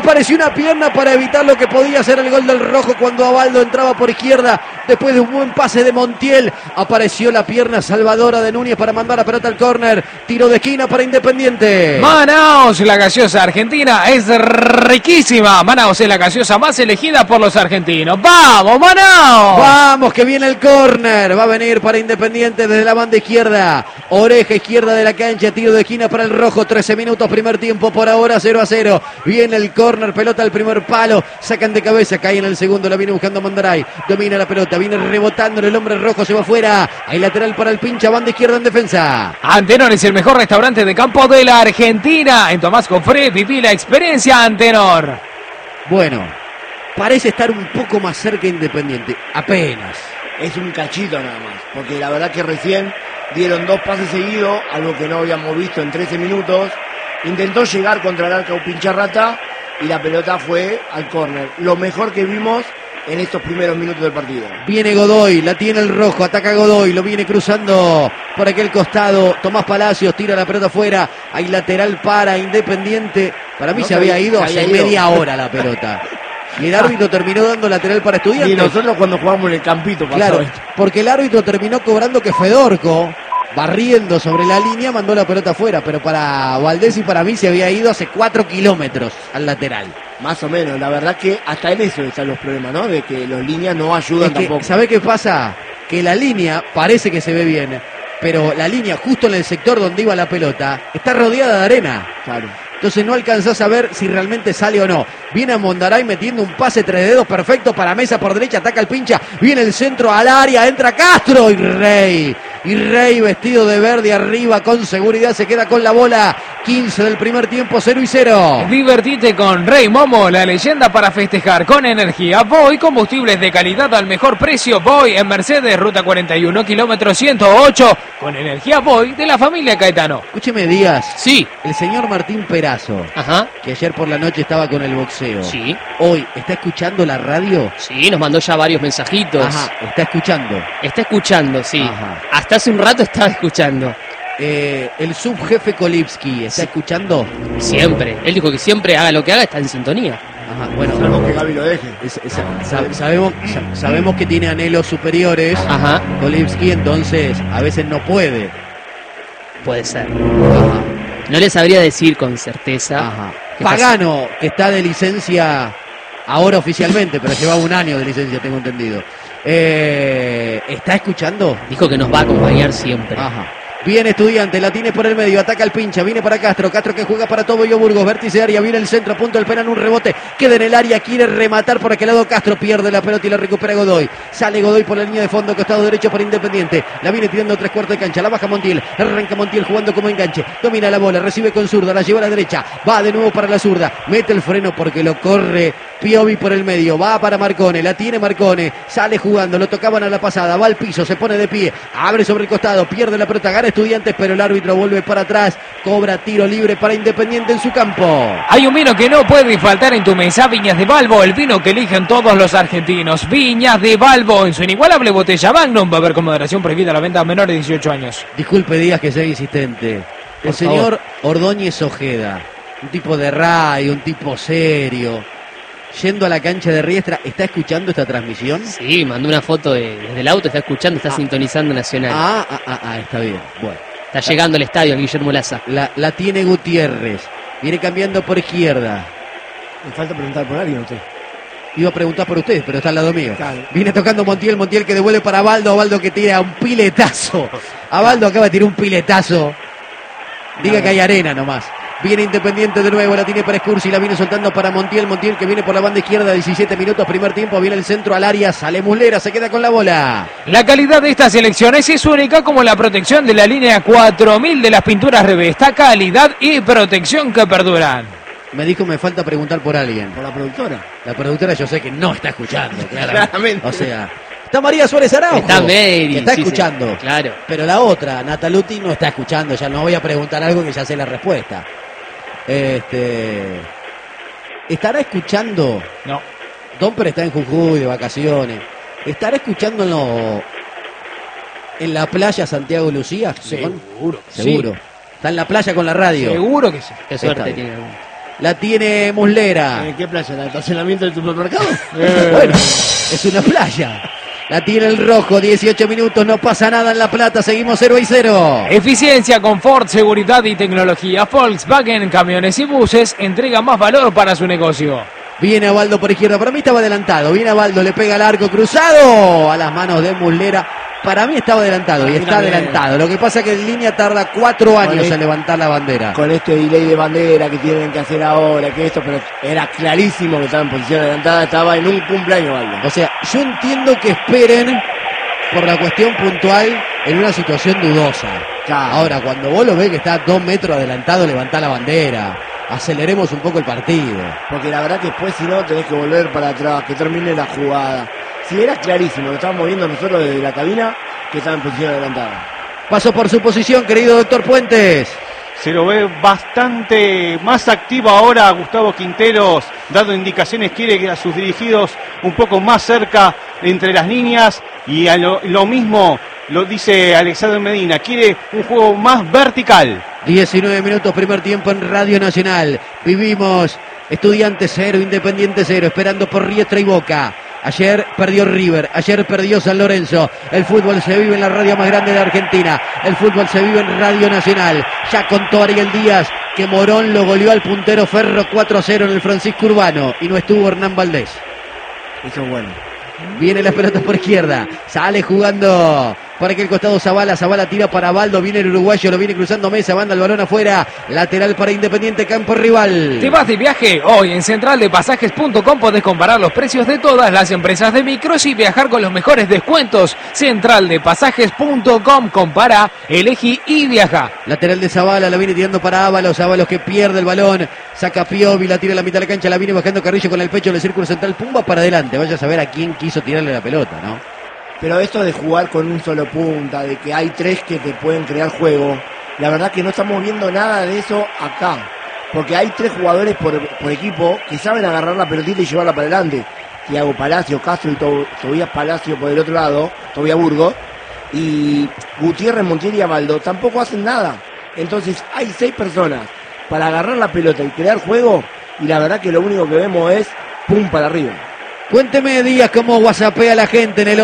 para evitar lo que podía ser el gol del Rojo cuando Abaldo entraba por izquierda, después de un buen pase de Montiel, apareció la pierna salvadora de Núñez para mandar a pelota al córner, tiro de esquina para Independiente. Manaos, la gaseosa argentina es riquísima. Manaos es la gaseosa más elegida por los argentinos. ¡Vamos, Manaos! Vamos, que viene el córner, va a venir para Independiente desde la banda izquierda, oreja izquierda de la cancha, tiro de esquina para el Rojo, 13 minutos, primer tiempo por ahora, 0-0, viene el córner, pelota al primer palo, sacan de cabeza, cae en el segundo, la viene buscando Mondaray, domina la pelota, viene rebotando en el hombre rojo, se va afuera, hay lateral para el pincha, banda izquierda en defensa. Antenor es el mejor restaurante de campo de la Argentina. En Tomás Cofré viví la experiencia Antenor. Bueno, parece estar un poco más cerca Independiente, apenas. Es un cachito nada más, porque la verdad que recién dieron 2 pases seguidos, algo que no habíamos visto en 13 minutos. Intentó llegar contra el arco Pincharrata y la pelota fue al córner. Lo mejor que vimos en estos primeros minutos del partido. Viene Godoy, la tiene el Rojo, ataca Godoy, lo viene cruzando por aquel costado, Tomás Palacios tira la pelota afuera, hay lateral para Independiente, para mí No, se había ido se hace había ido. media hora la pelota. Y el árbitro terminó dando lateral para Estudiantes. Y nosotros cuando jugamos en el campito pasó Claro, esto. porque el árbitro terminó cobrando que Fedorco, barriendo sobre la línea, mandó la pelota afuera, pero para Valdés y para mí se había ido hace 4 kilómetros al lateral. Más o menos, la verdad que hasta en eso están los problemas, ¿no? De que los líneas no ayudan Es que, tampoco. ¿sabe qué pasa? Que la línea parece que se ve bien, pero la línea justo en el sector donde iba la pelota está rodeada de arena. Claro. Entonces no alcanzás a ver si realmente sale o no. Viene a Mondaray metiendo un pase 3 dedos perfecto para Mesa por derecha, ataca el pincha, viene el centro al área, entra Castro y Rey vestido de verde arriba con seguridad se queda con la bola. 15 del primer tiempo, 0-0. Divertite con Rey Momo, la leyenda para festejar con energía. Voy, combustibles de calidad al mejor precio. Voy en Mercedes, ruta 41, kilómetro 108. Con energía Voy de la familia Caetano. Escúcheme, Díaz. Sí, El señor Martín Perazo, ajá, que ayer por la noche estaba con el boxeo. sí, Hoy, ¿está escuchando la radio? sí, nos mandó ya varios mensajitos. Ajá, está escuchando. Está escuchando, sí. Ajá. Hasta hace un rato estaba escuchando. El subjefe Kolipski, ¿está escuchando? Siempre. Él dijo que siempre haga lo que haga, está en sintonía. Ajá, bueno, Salvo que Gaby lo deje. sabemos que tiene anhelos superiores, Ajá, Kolipski, entonces a veces no puede. puede ser. Ajá, No le sabría decir con certeza. ajá. ¿Qué pasa? Pagano, que está de licencia ahora oficialmente, pero lleva 1 año de licencia, tengo entendido. ¿Está escuchando? Dijo que nos va a acompañar siempre. Ajá. Viene Estudiante, la tiene por el medio, ataca el pincha, viene para Castro que juega para Toboyo Burgos, vértice de área, viene el centro, punto del penal, un rebote, queda en el área, quiere rematar por aquel lado Castro, pierde la pelota y la recupera Godoy, sale Godoy por la línea de fondo, costado derecho para Independiente, la viene tirando 3/4 de cancha, la baja Montiel, arranca Montiel jugando como enganche, domina la bola, recibe con zurda, la lleva a la derecha, va de nuevo para la zurda, mete el freno porque lo corre Piovi por el medio, va para Marcone, la tiene Marcone, sale jugando, lo tocaban a la pasada, va al piso, se pone de pie, abre sobre el costado, pierde la pelota, gana Estudiantes, pero el árbitro vuelve para atrás, cobra tiro libre para Independiente en su campo. Hay un vino que no puede faltar en tu mesa, Viñas de Balbo, el vino que eligen todos los argentinos. Viñas de Balbo, en su inigualable botella Magnum, va a haber con moderación prohibida la venta a menores de 18 años. Disculpe Díaz que sea insistente. Por El señor Ordóñez Ojeda, un tipo de radio, un tipo serio, yendo a la cancha de Riestra, ¿está escuchando esta transmisión? Sí, mandó una foto desde el auto, está escuchando, está sintonizando Nacional. Está bien. Bueno, Está llegando al estadio, el Guillermo Laza. la tiene Gutiérrez, viene cambiando por izquierda. Me falta preguntar por alguien, usted. Iba a preguntar por ustedes, pero está al lado mío. Claro. Viene tocando Montiel que devuelve para Abaldo que tira un piletazo. Abaldo acaba de tirar un piletazo. Diga que hay arena nomás. Viene Independiente de nuevo, la tiene para Escursi, la viene soltando para Montiel. Montiel que viene por la banda izquierda, 17 minutos, primer tiempo. Viene el centro al área, sale Muslera, se queda con la bola. La calidad de estas elecciones es única como la protección de la línea 4000 de las pinturas Revesta. Calidad y protección que perduran. Me dijo, me falta preguntar por alguien. Por la productora. La productora yo sé que no está escuchando, Claramente. O sea, está María Suárez Araujo. Está Mary, que está sí, escuchando. sí, claro. Pero la otra, Nataluti, no está escuchando. Ya no voy a preguntar algo que ya sé la respuesta. ¿Estará escuchando? No. Domper está en Jujuy de vacaciones. ¿Estará escuchando en la playa Santiago Lucía? Seguro. Seguro. Está en la playa con la radio. Seguro que sí. Qué suerte Está tiene. La tiene Muslera. ¿En qué playa? ¿En el estacionamiento del supermercado? Bueno, es una playa. La tiene el rojo, 18 minutos, no pasa nada en La Plata, seguimos 0-0. Eficiencia, confort, seguridad y tecnología. Volkswagen, camiones y buses entrega más valor para su negocio. Viene Abaldo por izquierda, para mí estaba adelantado. Viene Abaldo, le pega al arco cruzado a las manos de Muslera. Para mí estaba adelantado y está adelantado. Lo que pasa es que en línea tarda 4 años en levantar la bandera. Con este delay de bandera que tienen que hacer ahora, que esto, pero era clarísimo que estaba en posición adelantada, estaba en un cumpleaños algo. O sea, yo entiendo que esperen por la cuestión puntual en una situación dudosa. Claro. Ahora, cuando vos lo ves que está 2 metros adelantado, levantá la bandera. Aceleremos un poco el partido. Porque la verdad que después, si no, tenés que volver para atrás, que termine la jugada. Si era clarísimo, lo estábamos viendo nosotros desde la cabina, que estaba en posición adelantada. Paso por su posición, querido doctor Puentes. Se lo ve bastante más activo ahora Gustavo Quinteros, dando indicaciones, quiere que a sus dirigidos un poco más cerca entre las líneas, y a lo mismo lo dice Alexander Medina, quiere un juego más vertical. 19 minutos, primer tiempo en Radio Nacional. Vivimos Estudiantes 0, Independiente 0, esperando por Riestra y Boca. Ayer perdió River, ayer perdió San Lorenzo. El fútbol se vive en la radio más grande de Argentina. El fútbol se vive en Radio Nacional. Ya contó Ariel Díaz que Morón lo goleó al puntero Ferro 4-0 en el Francisco Urbano. Y no estuvo Hernán Valdés. Eso es bueno. Viene las pelotas por izquierda. Sale jugando por aquel costado Zavala. Zavala tira para Baldo. Viene el uruguayo. Lo viene cruzando Mesa. Manda el balón afuera. Lateral para Independiente. Campo rival. ¿Te vas de viaje? Hoy en centraldepasajes.com podés comparar los precios de todas las empresas de micros y viajar con los mejores descuentos. Centraldepasajes.com. Compara, elegí y viaja. Lateral de Zavala. La viene tirando para Ábalos. Ábalos que pierde el balón. Saca Piovi. La tira a la mitad de la cancha. La viene bajando Carrillo con el pecho del círculo central. Pumba para adelante. Vaya a saber a quién quiso tirarle la pelota, ¿no? Pero esto de jugar con un solo punta, de que hay 3 que te pueden crear juego, la verdad que no estamos viendo nada de eso acá. Porque hay 3 jugadores por equipo que saben agarrar la pelotita y llevarla para adelante. Thiago Palacio, Castro y Tobías Palacio por el otro lado, Tobías Burgos. Y Gutiérrez, Montiel y Abaldo tampoco hacen nada. Entonces hay 6 personas para agarrar la pelota y crear juego. Y la verdad que lo único que vemos es pum para arriba. Cuénteme, Díaz, cómo whatsappea la gente en el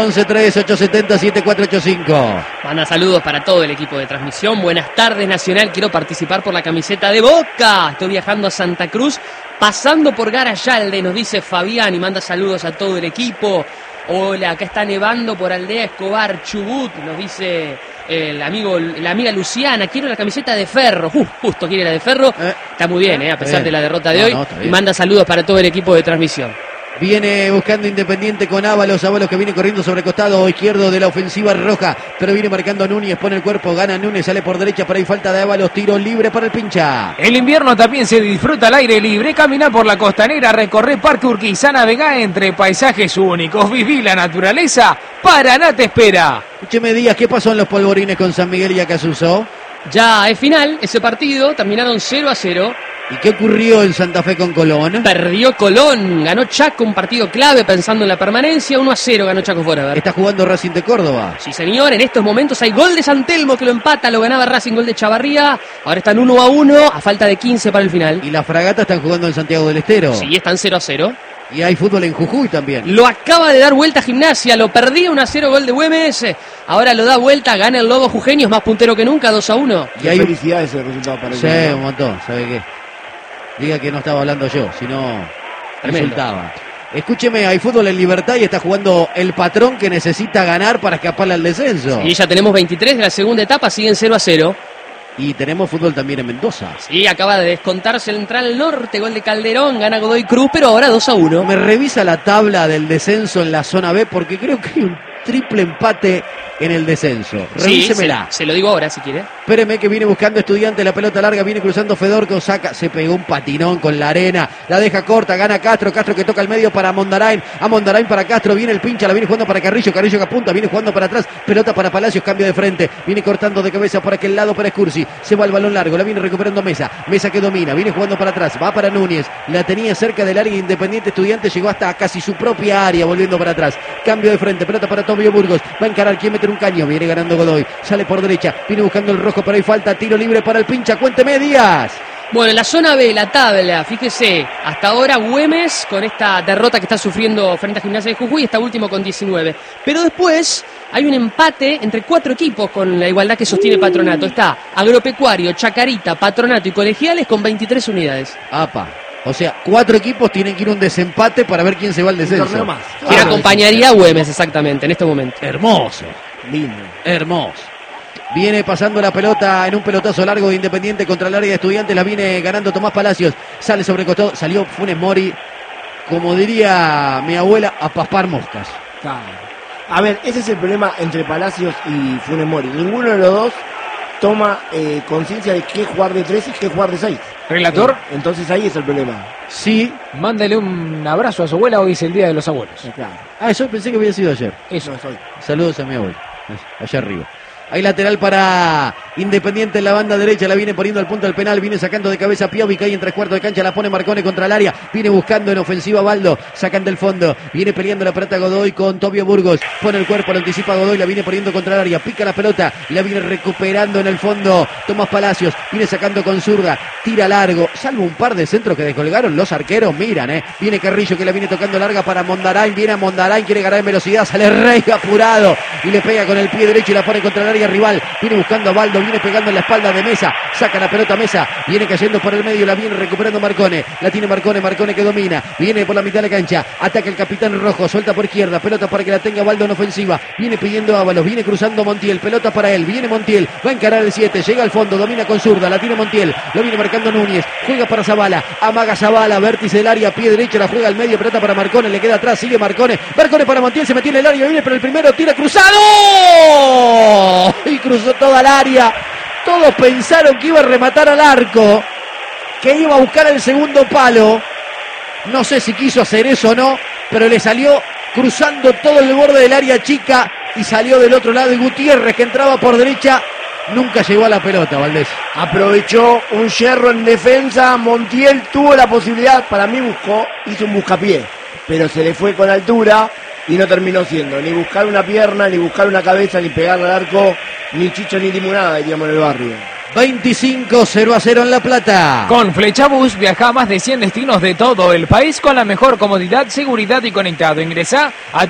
11-3-870-7485. Manda saludos para todo el equipo de transmisión. Buenas tardes, Nacional. Quiero participar por la camiseta de Boca. Estoy viajando a Santa Cruz, pasando por Garayalde, nos dice Fabián, y manda saludos a todo el equipo. Hola, acá está nevando por Aldea Escobar, Chubut, nos dice la amiga Luciana. Quiero la camiseta de Ferro. Justo quiere la de Ferro. Está muy bien, a pesar de la derrota de hoy. Y manda saludos para todo el equipo de transmisión. Viene buscando Independiente con Ábalos. Ábalos que viene corriendo sobre el costado izquierdo de la ofensiva roja. Pero viene marcando Núñez. Pone el cuerpo. Gana Núñez. Sale por derecha. Pero hay falta de Ábalos. Tiro libre para el pincha. El invierno también se disfruta al aire libre. Camina por la costanera. Recorre Parque Urquiza. Navegá entre paisajes únicos. Viví la naturaleza. Paraná te espera. Escúcheme, Díaz. ¿Qué pasó en los polvorines con San Miguel y Acasuso? Ya es final ese partido. Terminaron 0-0. ¿Y qué ocurrió en Santa Fe con Colón? Perdió Colón, ganó Chaco, un partido clave pensando en la permanencia, 1-0 ganó Chaco Forever. Está jugando Racing de Córdoba. Sí, señor, en estos momentos hay gol de San Telmo que lo empata, lo ganaba Racing, gol de Chavarría. Ahora están 1-1, a falta de 15 para el final. Y la Fragata están jugando en Santiago del Estero. Sí, están 0-0. Y hay fútbol en Jujuy también. Lo acaba de dar vuelta a Gimnasia, lo perdía 1-0 gol de Güemes. Ahora lo da vuelta, gana el Lobo Jujeño, es más puntero que nunca, 2-1. Y hay felicidades el resultado para el sí, un montón, ¿sabe qué? Diga que no estaba hablando yo, sino resultaba. Escúcheme, hay fútbol en Libertad y está jugando el Patrón que necesita ganar para escaparle al descenso. Y ya tenemos 23 de la segunda etapa, siguen 0-0. Y tenemos fútbol también en Mendoza. Sí, acaba de descontar Central Norte, gol de Calderón, gana Godoy Cruz, pero ahora 2-1. Me revisa la tabla del descenso en la zona B porque creo que hay un triple empate en el descenso. Revísemela. Sí, se lo digo ahora si quiere. Espéreme que viene buscando Estudiante, la pelota larga, viene cruzando Fedorco, saca, se pegó un patinón con la arena, la deja corta, gana Castro que toca el medio para Mondarain, a Mondarain para Castro, viene el pincha, la viene jugando para Carrillo que apunta, viene jugando para atrás, pelota para Palacios, cambio de frente, viene cortando de cabeza por aquel lado para Escursi, se va el balón largo, la viene recuperando Mesa que domina, viene jugando para atrás, va para Núñez, la tenía cerca del área Independiente, Estudiante llegó hasta casi su propia área, volviendo para atrás, cambio de frente, pelota para Tobio Burgos, va a encarar, quiere meter un caño, viene ganando Godoy, sale por derecha, viene buscando el rojo, pero hay falta, tiro libre para el pincha, cuénteme Díaz. Bueno, en la zona B, la tabla, fíjese, hasta ahora Güemes con esta derrota que está sufriendo frente a Gimnasia de Jujuy, está último con 19. Pero después hay un empate entre 4 equipos con la igualdad que sostiene Patronato. Está Agropecuario, Chacarita, Patronato y Colegiales con 23 unidades. Apa. O sea, 4 equipos tienen que ir a un desempate para ver quién se va al descenso. Quien acompañaría a Güemes exactamente en este momento. Hermoso. Lindo. Hermoso. Viene pasando la pelota en un pelotazo largo de Independiente contra el área de Estudiantes. La viene ganando Tomás Palacios. Sale sobre costado. Salió Funes Mori, como diría mi abuela, a paspar moscas. Claro. A ver, ese es el problema entre Palacios y Funes Mori. Ninguno de los dos toma conciencia de qué jugar de 3 y qué jugar de 6. Relator. Entonces ahí es el problema. Sí. Mándale un abrazo a su abuela, hoy es el Día de los Abuelos. Claro. Ah, eso pensé que había sido ayer. Eso. No es hoy. Saludos a mi abuela. Allá arriba. Hay lateral para Independiente en la banda derecha, la viene poniendo al punto del penal, viene sacando de cabeza Piovi, que hay en 3/4 de cancha, la pone Marcone contra el área, viene buscando en ofensiva Baldo, sacan del fondo, viene peleando la pelota Godoy con Tobio Burgos, pone el cuerpo, lo anticipa Godoy, la viene poniendo contra el área, pica la pelota, la viene recuperando en el fondo Tomás Palacios, viene sacando con zurda, tira largo, salvo un par de centros que descolgaron los arqueros, miran, viene Carrillo que la viene tocando larga para Mondarain, viene a Mondarain, quiere ganar en velocidad, sale Rey apurado y le pega con el pie derecho y la pone contra el área rival, viene buscando a Baldo, viene pegando en la espalda de Mesa, saca la pelota Mesa, viene cayendo por el medio, la viene recuperando Marcone, la tiene Marcone que domina, viene por la mitad de la cancha, ataca el capitán Rojo, suelta por izquierda, pelota para que la tenga Baldo en ofensiva, viene pidiendo Ábalos, viene cruzando Montiel, pelota para él, viene Montiel, va a encarar el 7, llega al fondo, domina con zurda, la tiene Montiel, lo viene marcando Núñez, juega para Zavala, amaga Zavala, vértice del área, pie derecho, la juega al medio, pelota para Marcone, le queda atrás, sigue Marcone para Montiel, se metió en el área, viene pero el primero, tira cruzado y cruzó toda el área. Todos pensaron que iba a rematar al arco, que iba a buscar el segundo palo. No sé si quiso hacer eso o no, pero le salió cruzando todo el borde del área chica y salió del otro lado. Y Gutiérrez, que entraba por derecha, nunca llegó a la pelota, Valdés. Aprovechó un yerro en defensa. Montiel tuvo la posibilidad, para mí hizo un buscapié, pero se le fue con altura y no terminó siendo ni buscar una pierna, ni buscar una cabeza, ni pegarle al arco, ni chicho ni limonada, diríamos en el barrio. 25-0-0 en La Plata. Con Flechabús viaja a más de 100 destinos de todo el país con la mejor comodidad, seguridad y conectado. Ingresá a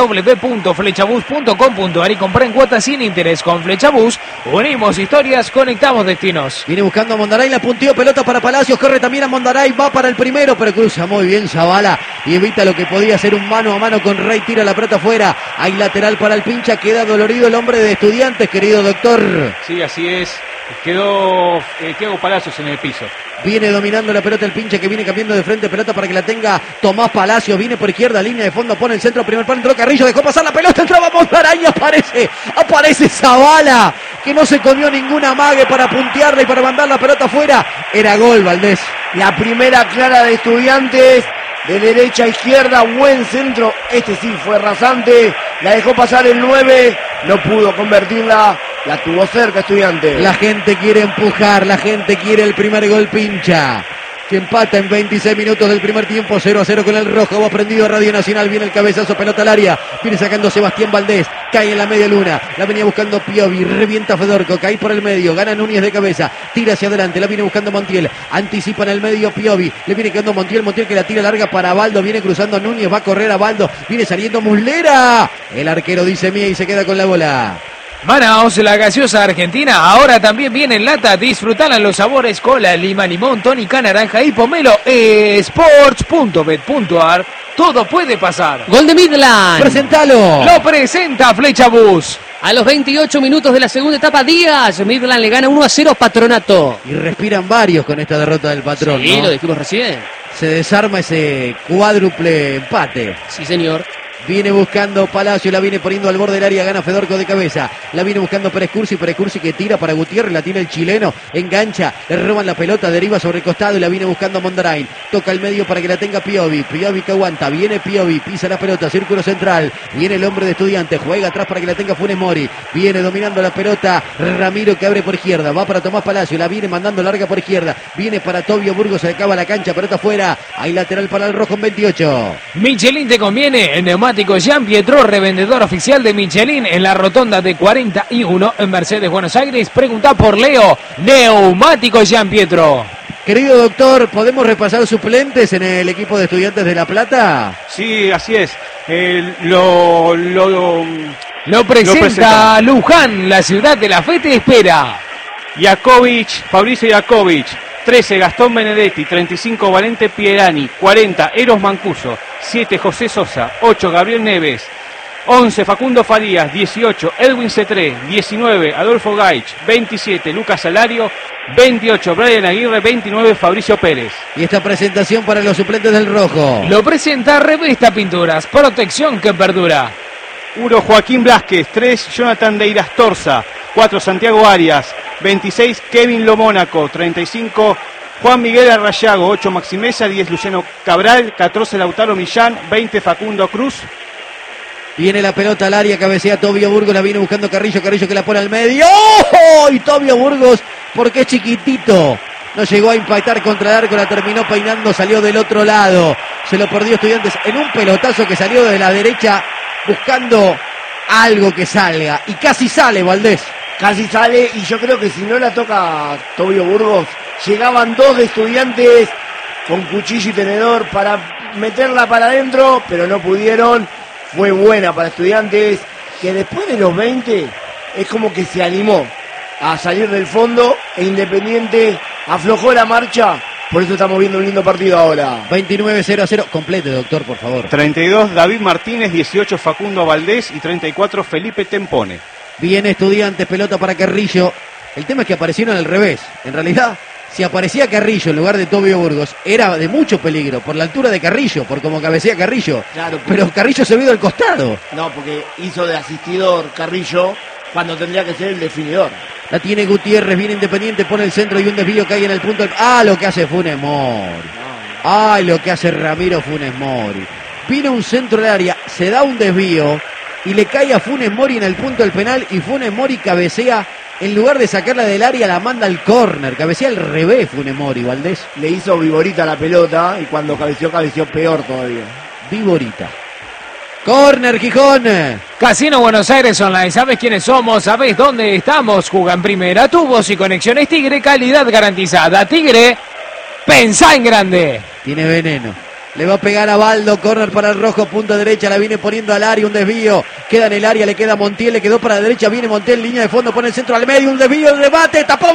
www.flechabus.com.ar y comprá en cuotas sin interés. Con Flechabús unimos historias, conectamos destinos. Viene buscando a Mondaray, la punteó, pelota para Palacios, corre también a Mondaray, va para el primero, pero cruza muy bien Zavala y evita lo que podía ser un mano a mano con Rey, tira la pelota afuera. Hay lateral para el pincha, queda dolorido el hombre de Estudiantes, querido doctor. Sí, así es. Quedó Thiago Palacios en el piso. Viene dominando la pelota el pinche que viene cambiando de frente, pelota para que la tenga Tomás Palacios, viene por izquierda, línea de fondo, pone el centro, primer palo, entró Carrillo, dejó pasar la pelota, entraba Mondarain, aparece Zavala, que no se comió ninguna amague para puntearla y para mandar la pelota afuera. Era gol, Valdés. La primera clara de Estudiantes, de derecha a izquierda, buen centro, este sí fue rasante, la dejó pasar el 9, no pudo convertirla. La tuvo cerca Estudiantes. La gente quiere empujar, la gente quiere el primer gol pincha, que empata en 26 minutos del primer tiempo, 0-0 con el rojo. Va prendido Radio Nacional, viene el cabezazo, pelota al área, viene sacando Sebastián Valdés, cae en la media luna, la venía buscando Piovi, revienta Fedorco, cae por el medio, gana Núñez de cabeza, tira hacia adelante, la viene buscando Montiel, anticipa en el medio Piovi, le viene quedando Montiel que la tira larga para Baldo, viene cruzando Núñez, va a correr a Baldo, viene saliendo Muslera, el arquero dice mía y se queda con la bola. Manaos, la gaseosa argentina, ahora también viene en lata. Disfrutala en los sabores cola, lima, limón, tónica, naranja y pomelo. Sports.bet.ar. Todo puede pasar. Gol de Midland. Presentalo. Lo presenta Flechabús. A los 28 minutos de la segunda etapa, Díaz. Midland le gana 1-0 a Patronato. Y respiran varios con esta derrota del Patrón, Sí, ¿no? lo dijimos recién. Se desarma ese cuádruple empate. Sí, señor. Viene buscando Palacio, la viene poniendo al borde del área, gana Fedorco de cabeza. La viene buscando Pérez Cursi que tira para Gutiérrez, la tiene el chileno, engancha, le roban la pelota, deriva sobre el costado y la viene buscando Mondarain. Toca el medio para que la tenga Piovi que aguanta, viene Piovi, pisa la pelota, círculo central, viene el hombre de Estudiantes, juega atrás para que la tenga Funes Mori, viene dominando la pelota Ramiro que abre por izquierda, va para Tomás Palacio, la viene mandando larga por izquierda, viene para Tobio Burgos, se acaba la cancha, pelota afuera, hay lateral para el rojo en 28. Michelin te conviene, el neumático Jean Pietro, revendedor oficial de Michelin en la rotonda de 41 en Mercedes, Buenos Aires. Pregunta por Leo, neumático Jean Pietro. Querido doctor, ¿podemos repasar suplentes en el equipo de Estudiantes de La Plata? Sí, así es. Lo presenta Luján, la ciudad de la fe te espera. Fabricio Iakovic, 13 Gastón Benedetti, 35 Valente Pierani, 40 Eros Mancuso, 7 José Sosa, 8 Gabriel Neves, 11 Facundo Farías, 18 Edwin Cetré, 19 Adolfo Gaich, 27 Lucas Salario, 28 Brian Aguirre, 29 Fabricio Pérez. Y esta presentación para los suplentes del rojo. Lo presenta Revista Pinturas, protección que perdura. 1 Joaquín Blázquez, 3 Jonathan Deiras Torza, 4 Santiago Arias, 26 Kevin Lomónaco, 35 Juan Miguel Arrayago, 8 Maximeza, 10 Luciano Cabral, 14 Lautaro Millán, 20 Facundo Cruz. Viene la pelota al área, cabecea Tobio Burgos, la viene buscando Carrillo que la pone al medio. ¡Oh! Y Tobio Burgos, porque es chiquitito, no llegó a impactar contra el arco, la terminó peinando, salió del otro lado. Se lo perdió Estudiantes en un pelotazo que salió de la derecha buscando algo que salga. Y casi sale, Valdés. Casi sale, y yo creo que si no la toca Tobio Burgos, llegaban 2 de Estudiantes con cuchillo y tenedor para meterla para adentro, pero no pudieron. Fue buena para Estudiantes, que después de los 20 es como que se animó a salir del fondo, e Independiente aflojó la marcha. Por eso estamos viendo un lindo partido ahora. 29-0-0. Complete, doctor, por favor. 32 David Martínez, 18 Facundo Valdés y 34 Felipe Tempone. Viene Estudiantes, pelota para Carrillo. El tema es que aparecieron al revés. En realidad, si aparecía Carrillo en lugar de Tobio Burgos, era de mucho peligro, por la altura de Carrillo, por cómo cabecea Carrillo. Claro, pero Carrillo se vio al costado. No, porque hizo de asistidor Carrillo cuando tendría que ser el definidor. La tiene Gutiérrez, viene Independiente, pone el centro y un desvío cae en el punto. Lo que hace Funes Mori. Lo que hace Ramiro Funes Mori. Vino un centro del área, se da un desvío y le cae a Funes Mori en el punto del penal, y Funes Mori cabecea, en lugar de sacarla del área la manda al córner, cabecea al revés Funes Mori, Valdés. Le hizo viborita la pelota y cuando cabeceó peor todavía. Viborita. Córner, Gijón. Casino Buenos Aires Online, ¿sabes quiénes somos? ¿Sabes dónde estamos? Juega en primera, tubos y conexiones Tigre, calidad garantizada. Tigre, pensá en grande. Tiene veneno. Le va a pegar a Baldo, córner para el rojo, punta derecha, la viene poniendo al área, un desvío, queda en el área, le queda Montiel, le quedó para la derecha, viene Montiel, línea de fondo, pone el centro al medio, un desvío, el remate, tapó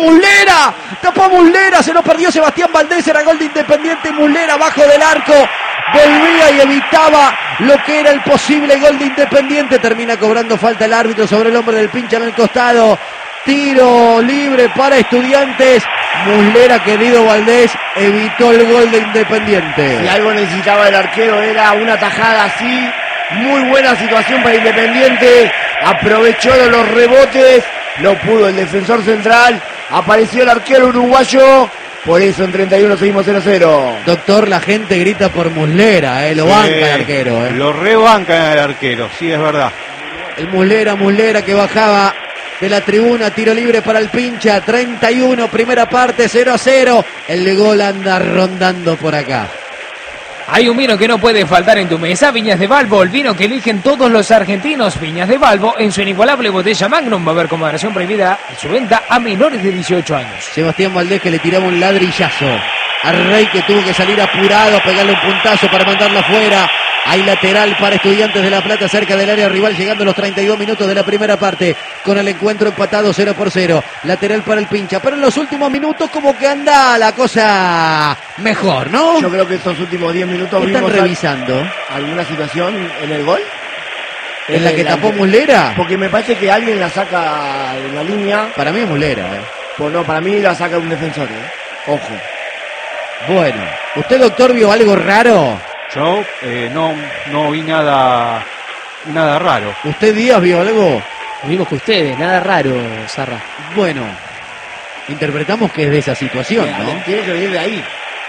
Muslera, se lo perdió Sebastián Valdés, era gol de Independiente, Muslera abajo del arco, volvía y evitaba lo que era el posible gol de Independiente, termina cobrando falta el árbitro sobre el hombre del pincha en el costado. Tiro libre para Estudiantes. Muslera, querido Valdés, evitó el gol de Independiente. Si algo necesitaba el arquero era una tajada así. Muy buena situación para Independiente. Aprovechó los rebotes. No pudo el defensor central. Apareció el arquero uruguayo. Por eso en 31 seguimos 0-0. Doctor, la gente grita por Muslera, lo banca el arquero. Lo rebanca el arquero, sí, es verdad. El Muslera que bajaba de la tribuna, tiro libre para el pincha, 31, primera parte, 0-0. El gol anda rondando por acá. Hay un vino que no puede faltar en tu mesa, Viñas de Valvo, el vino que eligen todos los argentinos. Viñas de Valvo, en su inigualable botella Magnum, va a haber con moderación prohibida su venta a menores de 18 años. Sebastián Valdés que le tiraba un ladrillazo a Rey, que tuvo que salir apurado a pegarle un puntazo para mandarla afuera. Hay lateral para Estudiantes de La Plata cerca del área rival, llegando a los 32 minutos de la primera parte, con el encuentro empatado 0-0. Lateral para el pincha, pero en los últimos minutos como que anda la cosa mejor, ¿no? Yo creo que estos últimos 10 minutos están revisando alguna situación en el gol. ¿En la que tapó Muslera? Porque me parece que alguien la saca en la línea. Para mí es Muslera, Pues no, para mí la saca un defensor, Ojo. Bueno, ¿usted, doctor, vio algo raro? Yo no vi nada raro. ¿Usted, Díaz, vio algo? Lo mismo que ustedes, nada raro, Zarra. Bueno, interpretamos que es de esa situación, ¿no? Tiene que venir de ahí.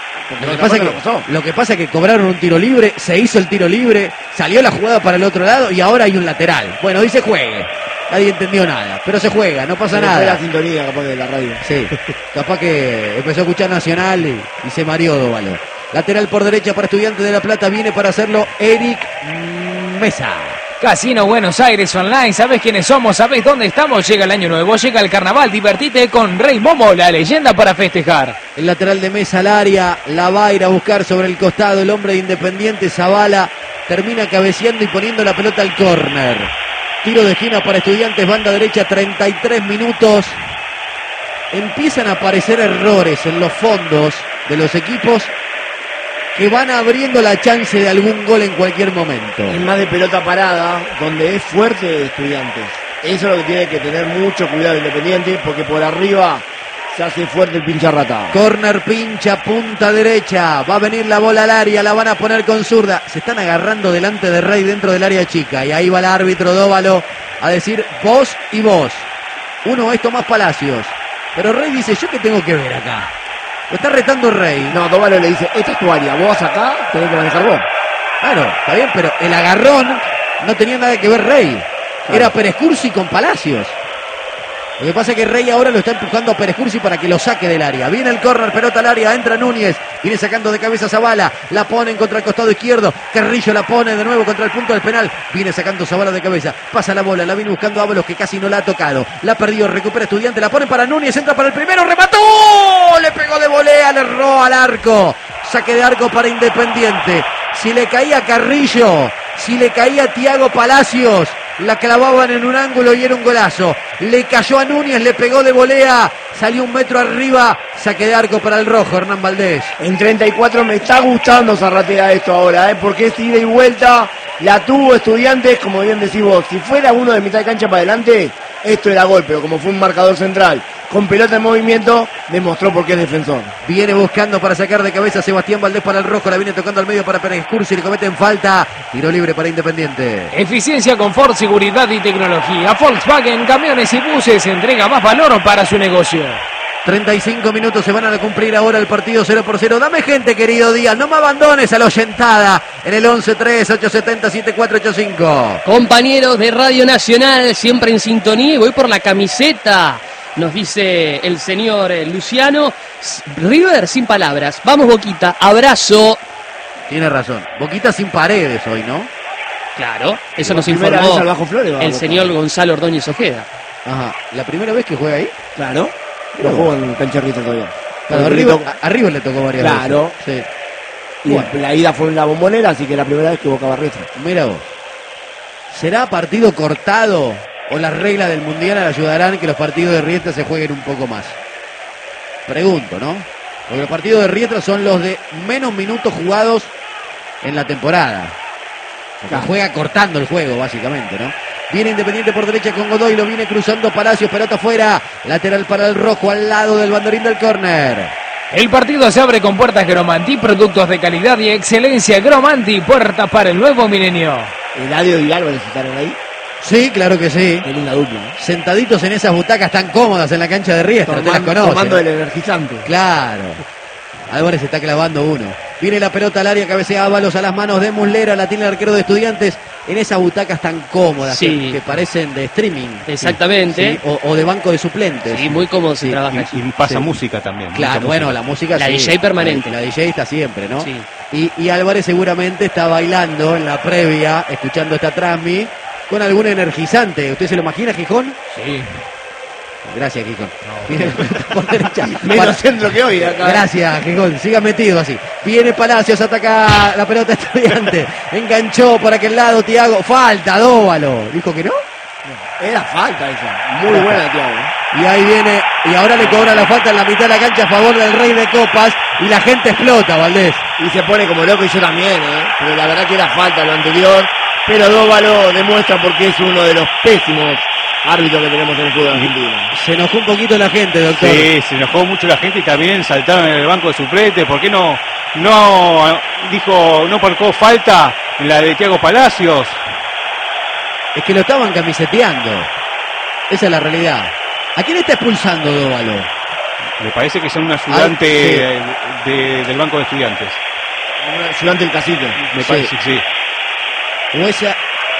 Lo que pasa es que cobraron un tiro libre, se hizo el tiro libre, salió la jugada para el otro lado y ahora hay un lateral. Bueno, dice juegue. Nadie entendió nada, pero se juega, no pasa nada. Fue la sintonía capaz de la radio. Sí, capaz que empezó a escuchar Nacional y se mareó Dóvalo. Lateral por derecha para Estudiantes de La Plata, viene para hacerlo Eric Mesa. Casino Buenos Aires Online, ¿sabés quiénes somos? ¿Sabés dónde estamos? Llega el año nuevo, llega el carnaval, divertite con Rey Momo, la leyenda para festejar. El lateral de Mesa al área, la va a ir a buscar sobre el costado, el hombre de Independiente, Zavala, termina cabeceando y poniendo la pelota al córner. Tiro de esquina para Estudiantes, banda derecha, 33 minutos. Empiezan a aparecer errores en los fondos de los equipos que van abriendo la chance de algún gol en cualquier momento. Es más de pelota parada, donde es fuerte Estudiantes. Eso es lo que tiene que tener mucho cuidado Independiente, porque por arriba se hace fuerte el pincha rata. Corner, pincha, punta derecha. Va a venir la bola al área, la van a poner con zurda. Se están agarrando delante de Rey dentro del área chica. Y ahí va el árbitro Dóvalo a decir vos y vos. Uno es Tomás Palacios. Pero Rey dice, ¿yo qué tengo que ver acá? Lo está retando Rey. No, Dóvalo le dice, esta es tu área, vos acá tenés que manejar vos. Claro, está bien, pero el agarrón no tenía nada que ver Rey. Claro. Era Pérez Cursi con Palacios. Lo que pasa es que Rey ahora lo está empujando a Pérez Cursi para que lo saque del área. Viene el córner, pelota al área, entra Núñez, viene sacando de cabeza Zavala, la ponen contra el costado izquierdo, Carrillo la pone de nuevo contra el punto del penal, viene sacando Zavala de cabeza, pasa la bola, la viene buscando Ábalos que casi no la ha tocado, la perdió, recupera Estudiante, la ponen para Núñez, entra para el primero, remató, le pegó de volea, le erró al arco, saque de arco para Independiente. Si le caía Carrillo, si le caía Thiago Palacios, la clavaban en un ángulo y era un golazo. Le cayó a Núñez, le pegó de volea, salió un metro arriba, saque de arco para el rojo, Hernán Valdés. En 34 me está gustando Zarratea esto ahora, porque es ida y vuelta, la tuvo Estudiantes, como bien decís vos, si fuera uno de mitad de cancha para adelante, esto era gol, pero como fue un marcador central, con pelota en movimiento, demostró por qué es defensor. Viene buscando para sacar de cabeza Sebastián Valdés para el rojo, la viene tocando al medio para Pérez Cursi, le cometen falta, tiro libre para Independiente. Eficiencia, confort, seguridad y tecnología. Volkswagen, camiones y buses, entrega más valor para su negocio. 35 minutos se van a cumplir ahora el partido 0-0. Dame gente, querido Díaz, no me abandones a la oyentada en el 11-3-870-7485. Compañeros de Radio Nacional, siempre en sintonía, y voy por la camiseta. Nos dice el señor Luciano. River sin palabras. Vamos, Boquita, abrazo. Tiene razón. Boquita sin paredes hoy, ¿no? Claro, eso nos Primera informó vez al Bajo Flores, el señor Gonzalo Ordóñez Ojeda. Ajá. ¿La primera vez que juega ahí? Claro. Lo jugó en cancha River todavía. Claro, a River le tocó varias veces. Claro. Sí. Y bueno, la ida fue en la Bombonera, así que la primera vez que Boca va a River. Mira vos. ¿Será partido cortado o las reglas del Mundial ayudarán que los partidos de Riestra se jueguen un poco más? Pregunto, ¿no? Porque los partidos de Riestra son los de menos minutos jugados en la temporada. Porque juega cortando el juego, básicamente, ¿no? Viene Independiente por derecha con Godoy, lo viene cruzando Palacios, pelota afuera, lateral para el rojo al lado del banderín del córner. El partido se abre con puertas Gromanti, productos de calidad y excelencia. Gromanti, puertas para el nuevo milenio. Eladio y Álvarez estaron ahí. Sí, claro que sí. Qué linda dupla. Sentaditos en esas butacas tan cómodas en la cancha de Riestra, te las conoces. Tomando el energizante. Claro. Álvarez está clavando uno. Viene la pelota al área, cabecea Ábalos a las manos de Muslera, la tiene el arquero de Estudiantes en esas butacas tan cómodas, sí, que parecen de streaming. Exactamente. Sí, o de banco de suplentes. Sí, muy cómodo se trabaja y pasa música también. Claro, bueno, la música la sí. DJ permanente. La DJ está siempre, ¿no? Sí. Y Álvarez seguramente está bailando en la previa, escuchando esta transmi, con algún energizante. ¿Usted se lo imagina, Gijón? Sí. Gracias, Gijón. Viene por derecha. Menos centro que hoy acá. Gracias, Gijón. Siga metido así. Viene Palacios, ataca la pelota Estudiante. Enganchó por aquel lado Thiago. Falta, Dóvalo. ¿Dijo que no? Era falta esa. Muy buena, Thiago. Y ahí viene, y ahora le cobra la falta en la mitad de la cancha a favor del Rey de Copas. Y la gente explota, Valdés. Y se pone como loco, y yo también, Pero la verdad que era falta lo anterior. pero Dóvalo demuestra porque es uno de los pésimos árbitros que tenemos en el fútbol argentino. Se enojó un poquito la gente, doctor. Sí, se enojó mucho la gente y también saltaron en el banco de suplentes. ¿Por qué no marcó falta en la de Thiago Palacios? Es que lo estaban camiseteando. Esa es la realidad. ¿A quién está expulsando Dóvalo? Me parece que son un ayudante del banco de estudiantes. Un ayudante del cacique. Me parece que sí. O esa...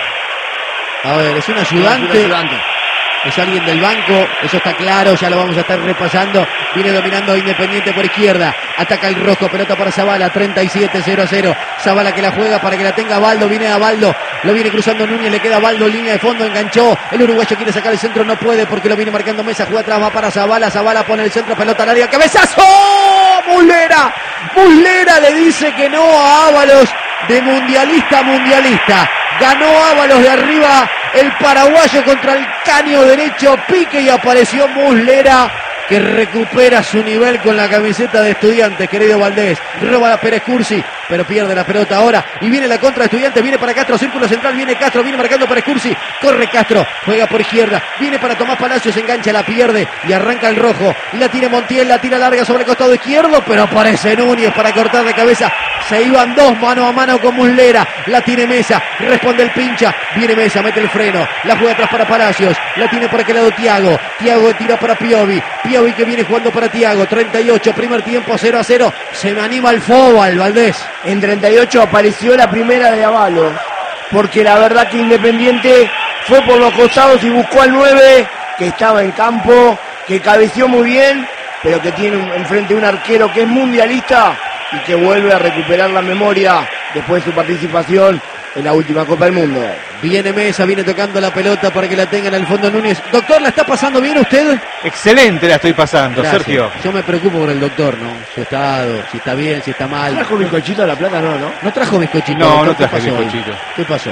A ver, es un ayudante. Es alguien del banco, eso está claro, ya lo vamos a estar repasando. Viene dominando Independiente por izquierda. Ataca el rojo, pelota para Zavala, 37-0-0. Zavala que la juega para que la tenga Baldo, viene a Baldo. Lo viene cruzando Núñez, le queda Baldo, línea de fondo, enganchó. El uruguayo quiere sacar el centro, no puede porque lo viene marcando Mesa. Juega atrás, va para Zavala. Zavala pone el centro, pelota al área, ¡cabezazo! ¡Muslera! Muslera le dice que no a Ábalos, de mundialista a mundialista. Ganó Ábalos de arriba, el paraguayo contra el caño derecho, pique y apareció Muslera, que recupera su nivel con la camiseta de Estudiantes, querido Valdés. Roba a Pérez Cursi, pero pierde la pelota ahora. Y viene la contra de Estudiantes, viene para Castro, círculo central, viene Castro, viene marcando Pérez Cursi. Corre Castro, juega por izquierda, viene para Tomás Palacios, engancha, la pierde y arranca el rojo. Y la tiene Montiel, la tira larga sobre el costado izquierdo, pero aparece Núñez para cortar de cabeza. Se iban dos mano a mano con Muslera, la tiene Mesa, responde el pincha, viene Mesa, mete el freno, la juega atrás para Palacios, la tiene por aquel lado Thiago tira para Piovi que viene jugando para Thiago, 38, primer tiempo 0-0, se me anima el fútbol, Valdés. En 38 apareció la primera de Ábalos, porque la verdad que Independiente fue por los costados y buscó al 9, que estaba en campo, que cabeció muy bien, pero que tiene enfrente un arquero que es mundialista y que vuelve a recuperar la memoria después de su participación en la última Copa del Mundo. Viene Mesa, viene tocando la pelota para que la tenga en el fondo Núñez. Doctor, ¿la está pasando bien usted? Excelente la estoy pasando, Gracias. Sergio. Yo me preocupo por el doctor, ¿no? Su estado, si está bien, si está mal. ¿Trajo bizcochito a La Plata? No. ¿No trajo bizcochito? No, doctor? no traje ¿Qué pasó hoy? bizcochito. ¿Qué pasó?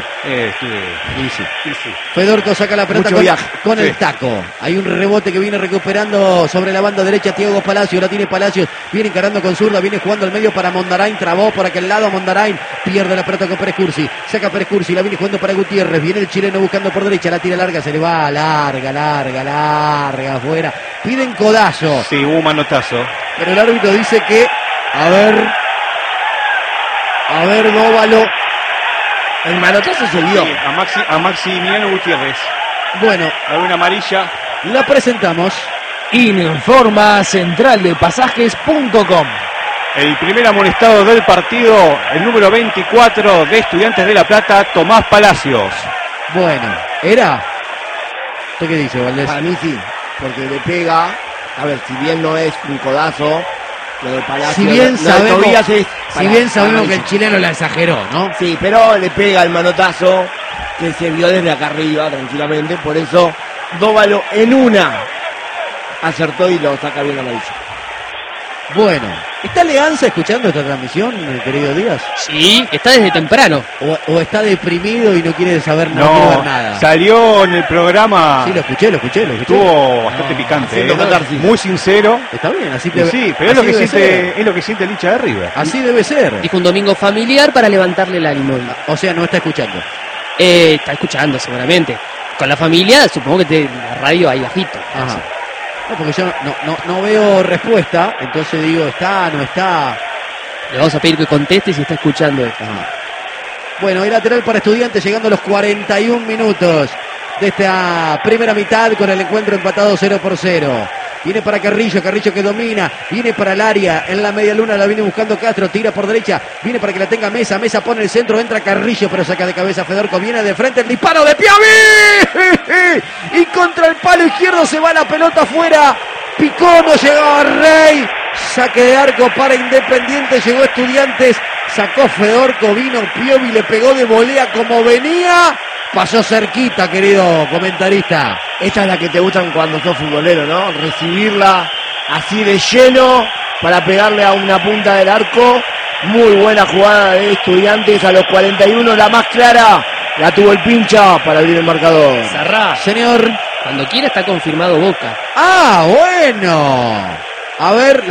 Sí. Fedorco saca la pelota Mucho viaje. con el Sí. taco. Hay un rebote que viene recuperando sobre la banda derecha Thiago Palacios. La tiene Palacios. Viene encarando con zurda. Viene jugando al medio para Mondarain. Trabó por aquel lado Mondarain. Pierde la pelota con Pérez Cursi. Saca Pérez Cursi. La viene jugando para Gutiérrez. Viene el chileno buscando por derecha. La tira larga. Se le va larga. Afuera. Piden codazo. Sí, hubo un manotazo. Pero el árbitro dice que... A ver, Dóvalo. El manotazo se vio. Sí, a Maximiliano Gutiérrez. Bueno, Alguna amarilla. la presentamos. Informa centraldepasajes.com. El primer amonestado del partido, el número 24 de Estudiantes de La Plata, Tomás Palacios. Bueno, ¿era? ¿Usted qué dice, Valdés? Para mí sí, porque le pega. A ver, si bien no es un codazo, lo de Palacio. Si bien lo de sabemos, Tobías es que para el chileno la exageró, ¿no? Sí, pero le pega el manotazo que se vio desde acá arriba tranquilamente. Por eso Dóvalo en una acertó y lo saca bien amarilla. Bueno, ¿está Leanza escuchando esta transmisión, querido Díaz? Sí, está desde temprano. ¿O está deprimido y no quiere saber no quiere ver nada? Salió en el programa. Sí, lo escuché. Estuvo bastante picante. haciendo catarsis. Muy sincero. Está bien, así Y te sí, pero es lo que siente el hincha de River. Así debe ser. Dijo un domingo familiar para levantarle el ánimo. O sea, no está escuchando. Está escuchando seguramente. Con la familia, supongo que la radio ahí bajito. Ajá. No, porque yo no veo respuesta, entonces digo, ¿está, no está? Le vamos a pedir que conteste si está escuchando esto. Bueno, hay lateral para Estudiantes llegando a los 41 minutos de esta primera mitad con el encuentro empatado 0-0. Viene para Carrillo que domina, viene para el área, en la media luna la viene buscando Castro, tira por derecha, viene para que la tenga Mesa pone el centro, entra Carrillo, pero saca de cabeza Fedorco, viene de frente, el disparo de Piovi, y contra el palo izquierdo se va la pelota afuera, picó, no llegaba Rey, saque de arco para Independiente, llegó Estudiantes, sacó Fedorco, vino Piovi, le pegó de volea como venía, pasó cerquita, querido comentarista. Esta es la que te gustan cuando sos futbolero, ¿no? Recibirla así de lleno para pegarle a una punta del arco. Muy buena jugada de Estudiantes a los 41, la más clara. La tuvo el pincha para abrir el marcador. Sarrá, Señor. cuando quiera está confirmado Boca. Ah, bueno. A ver,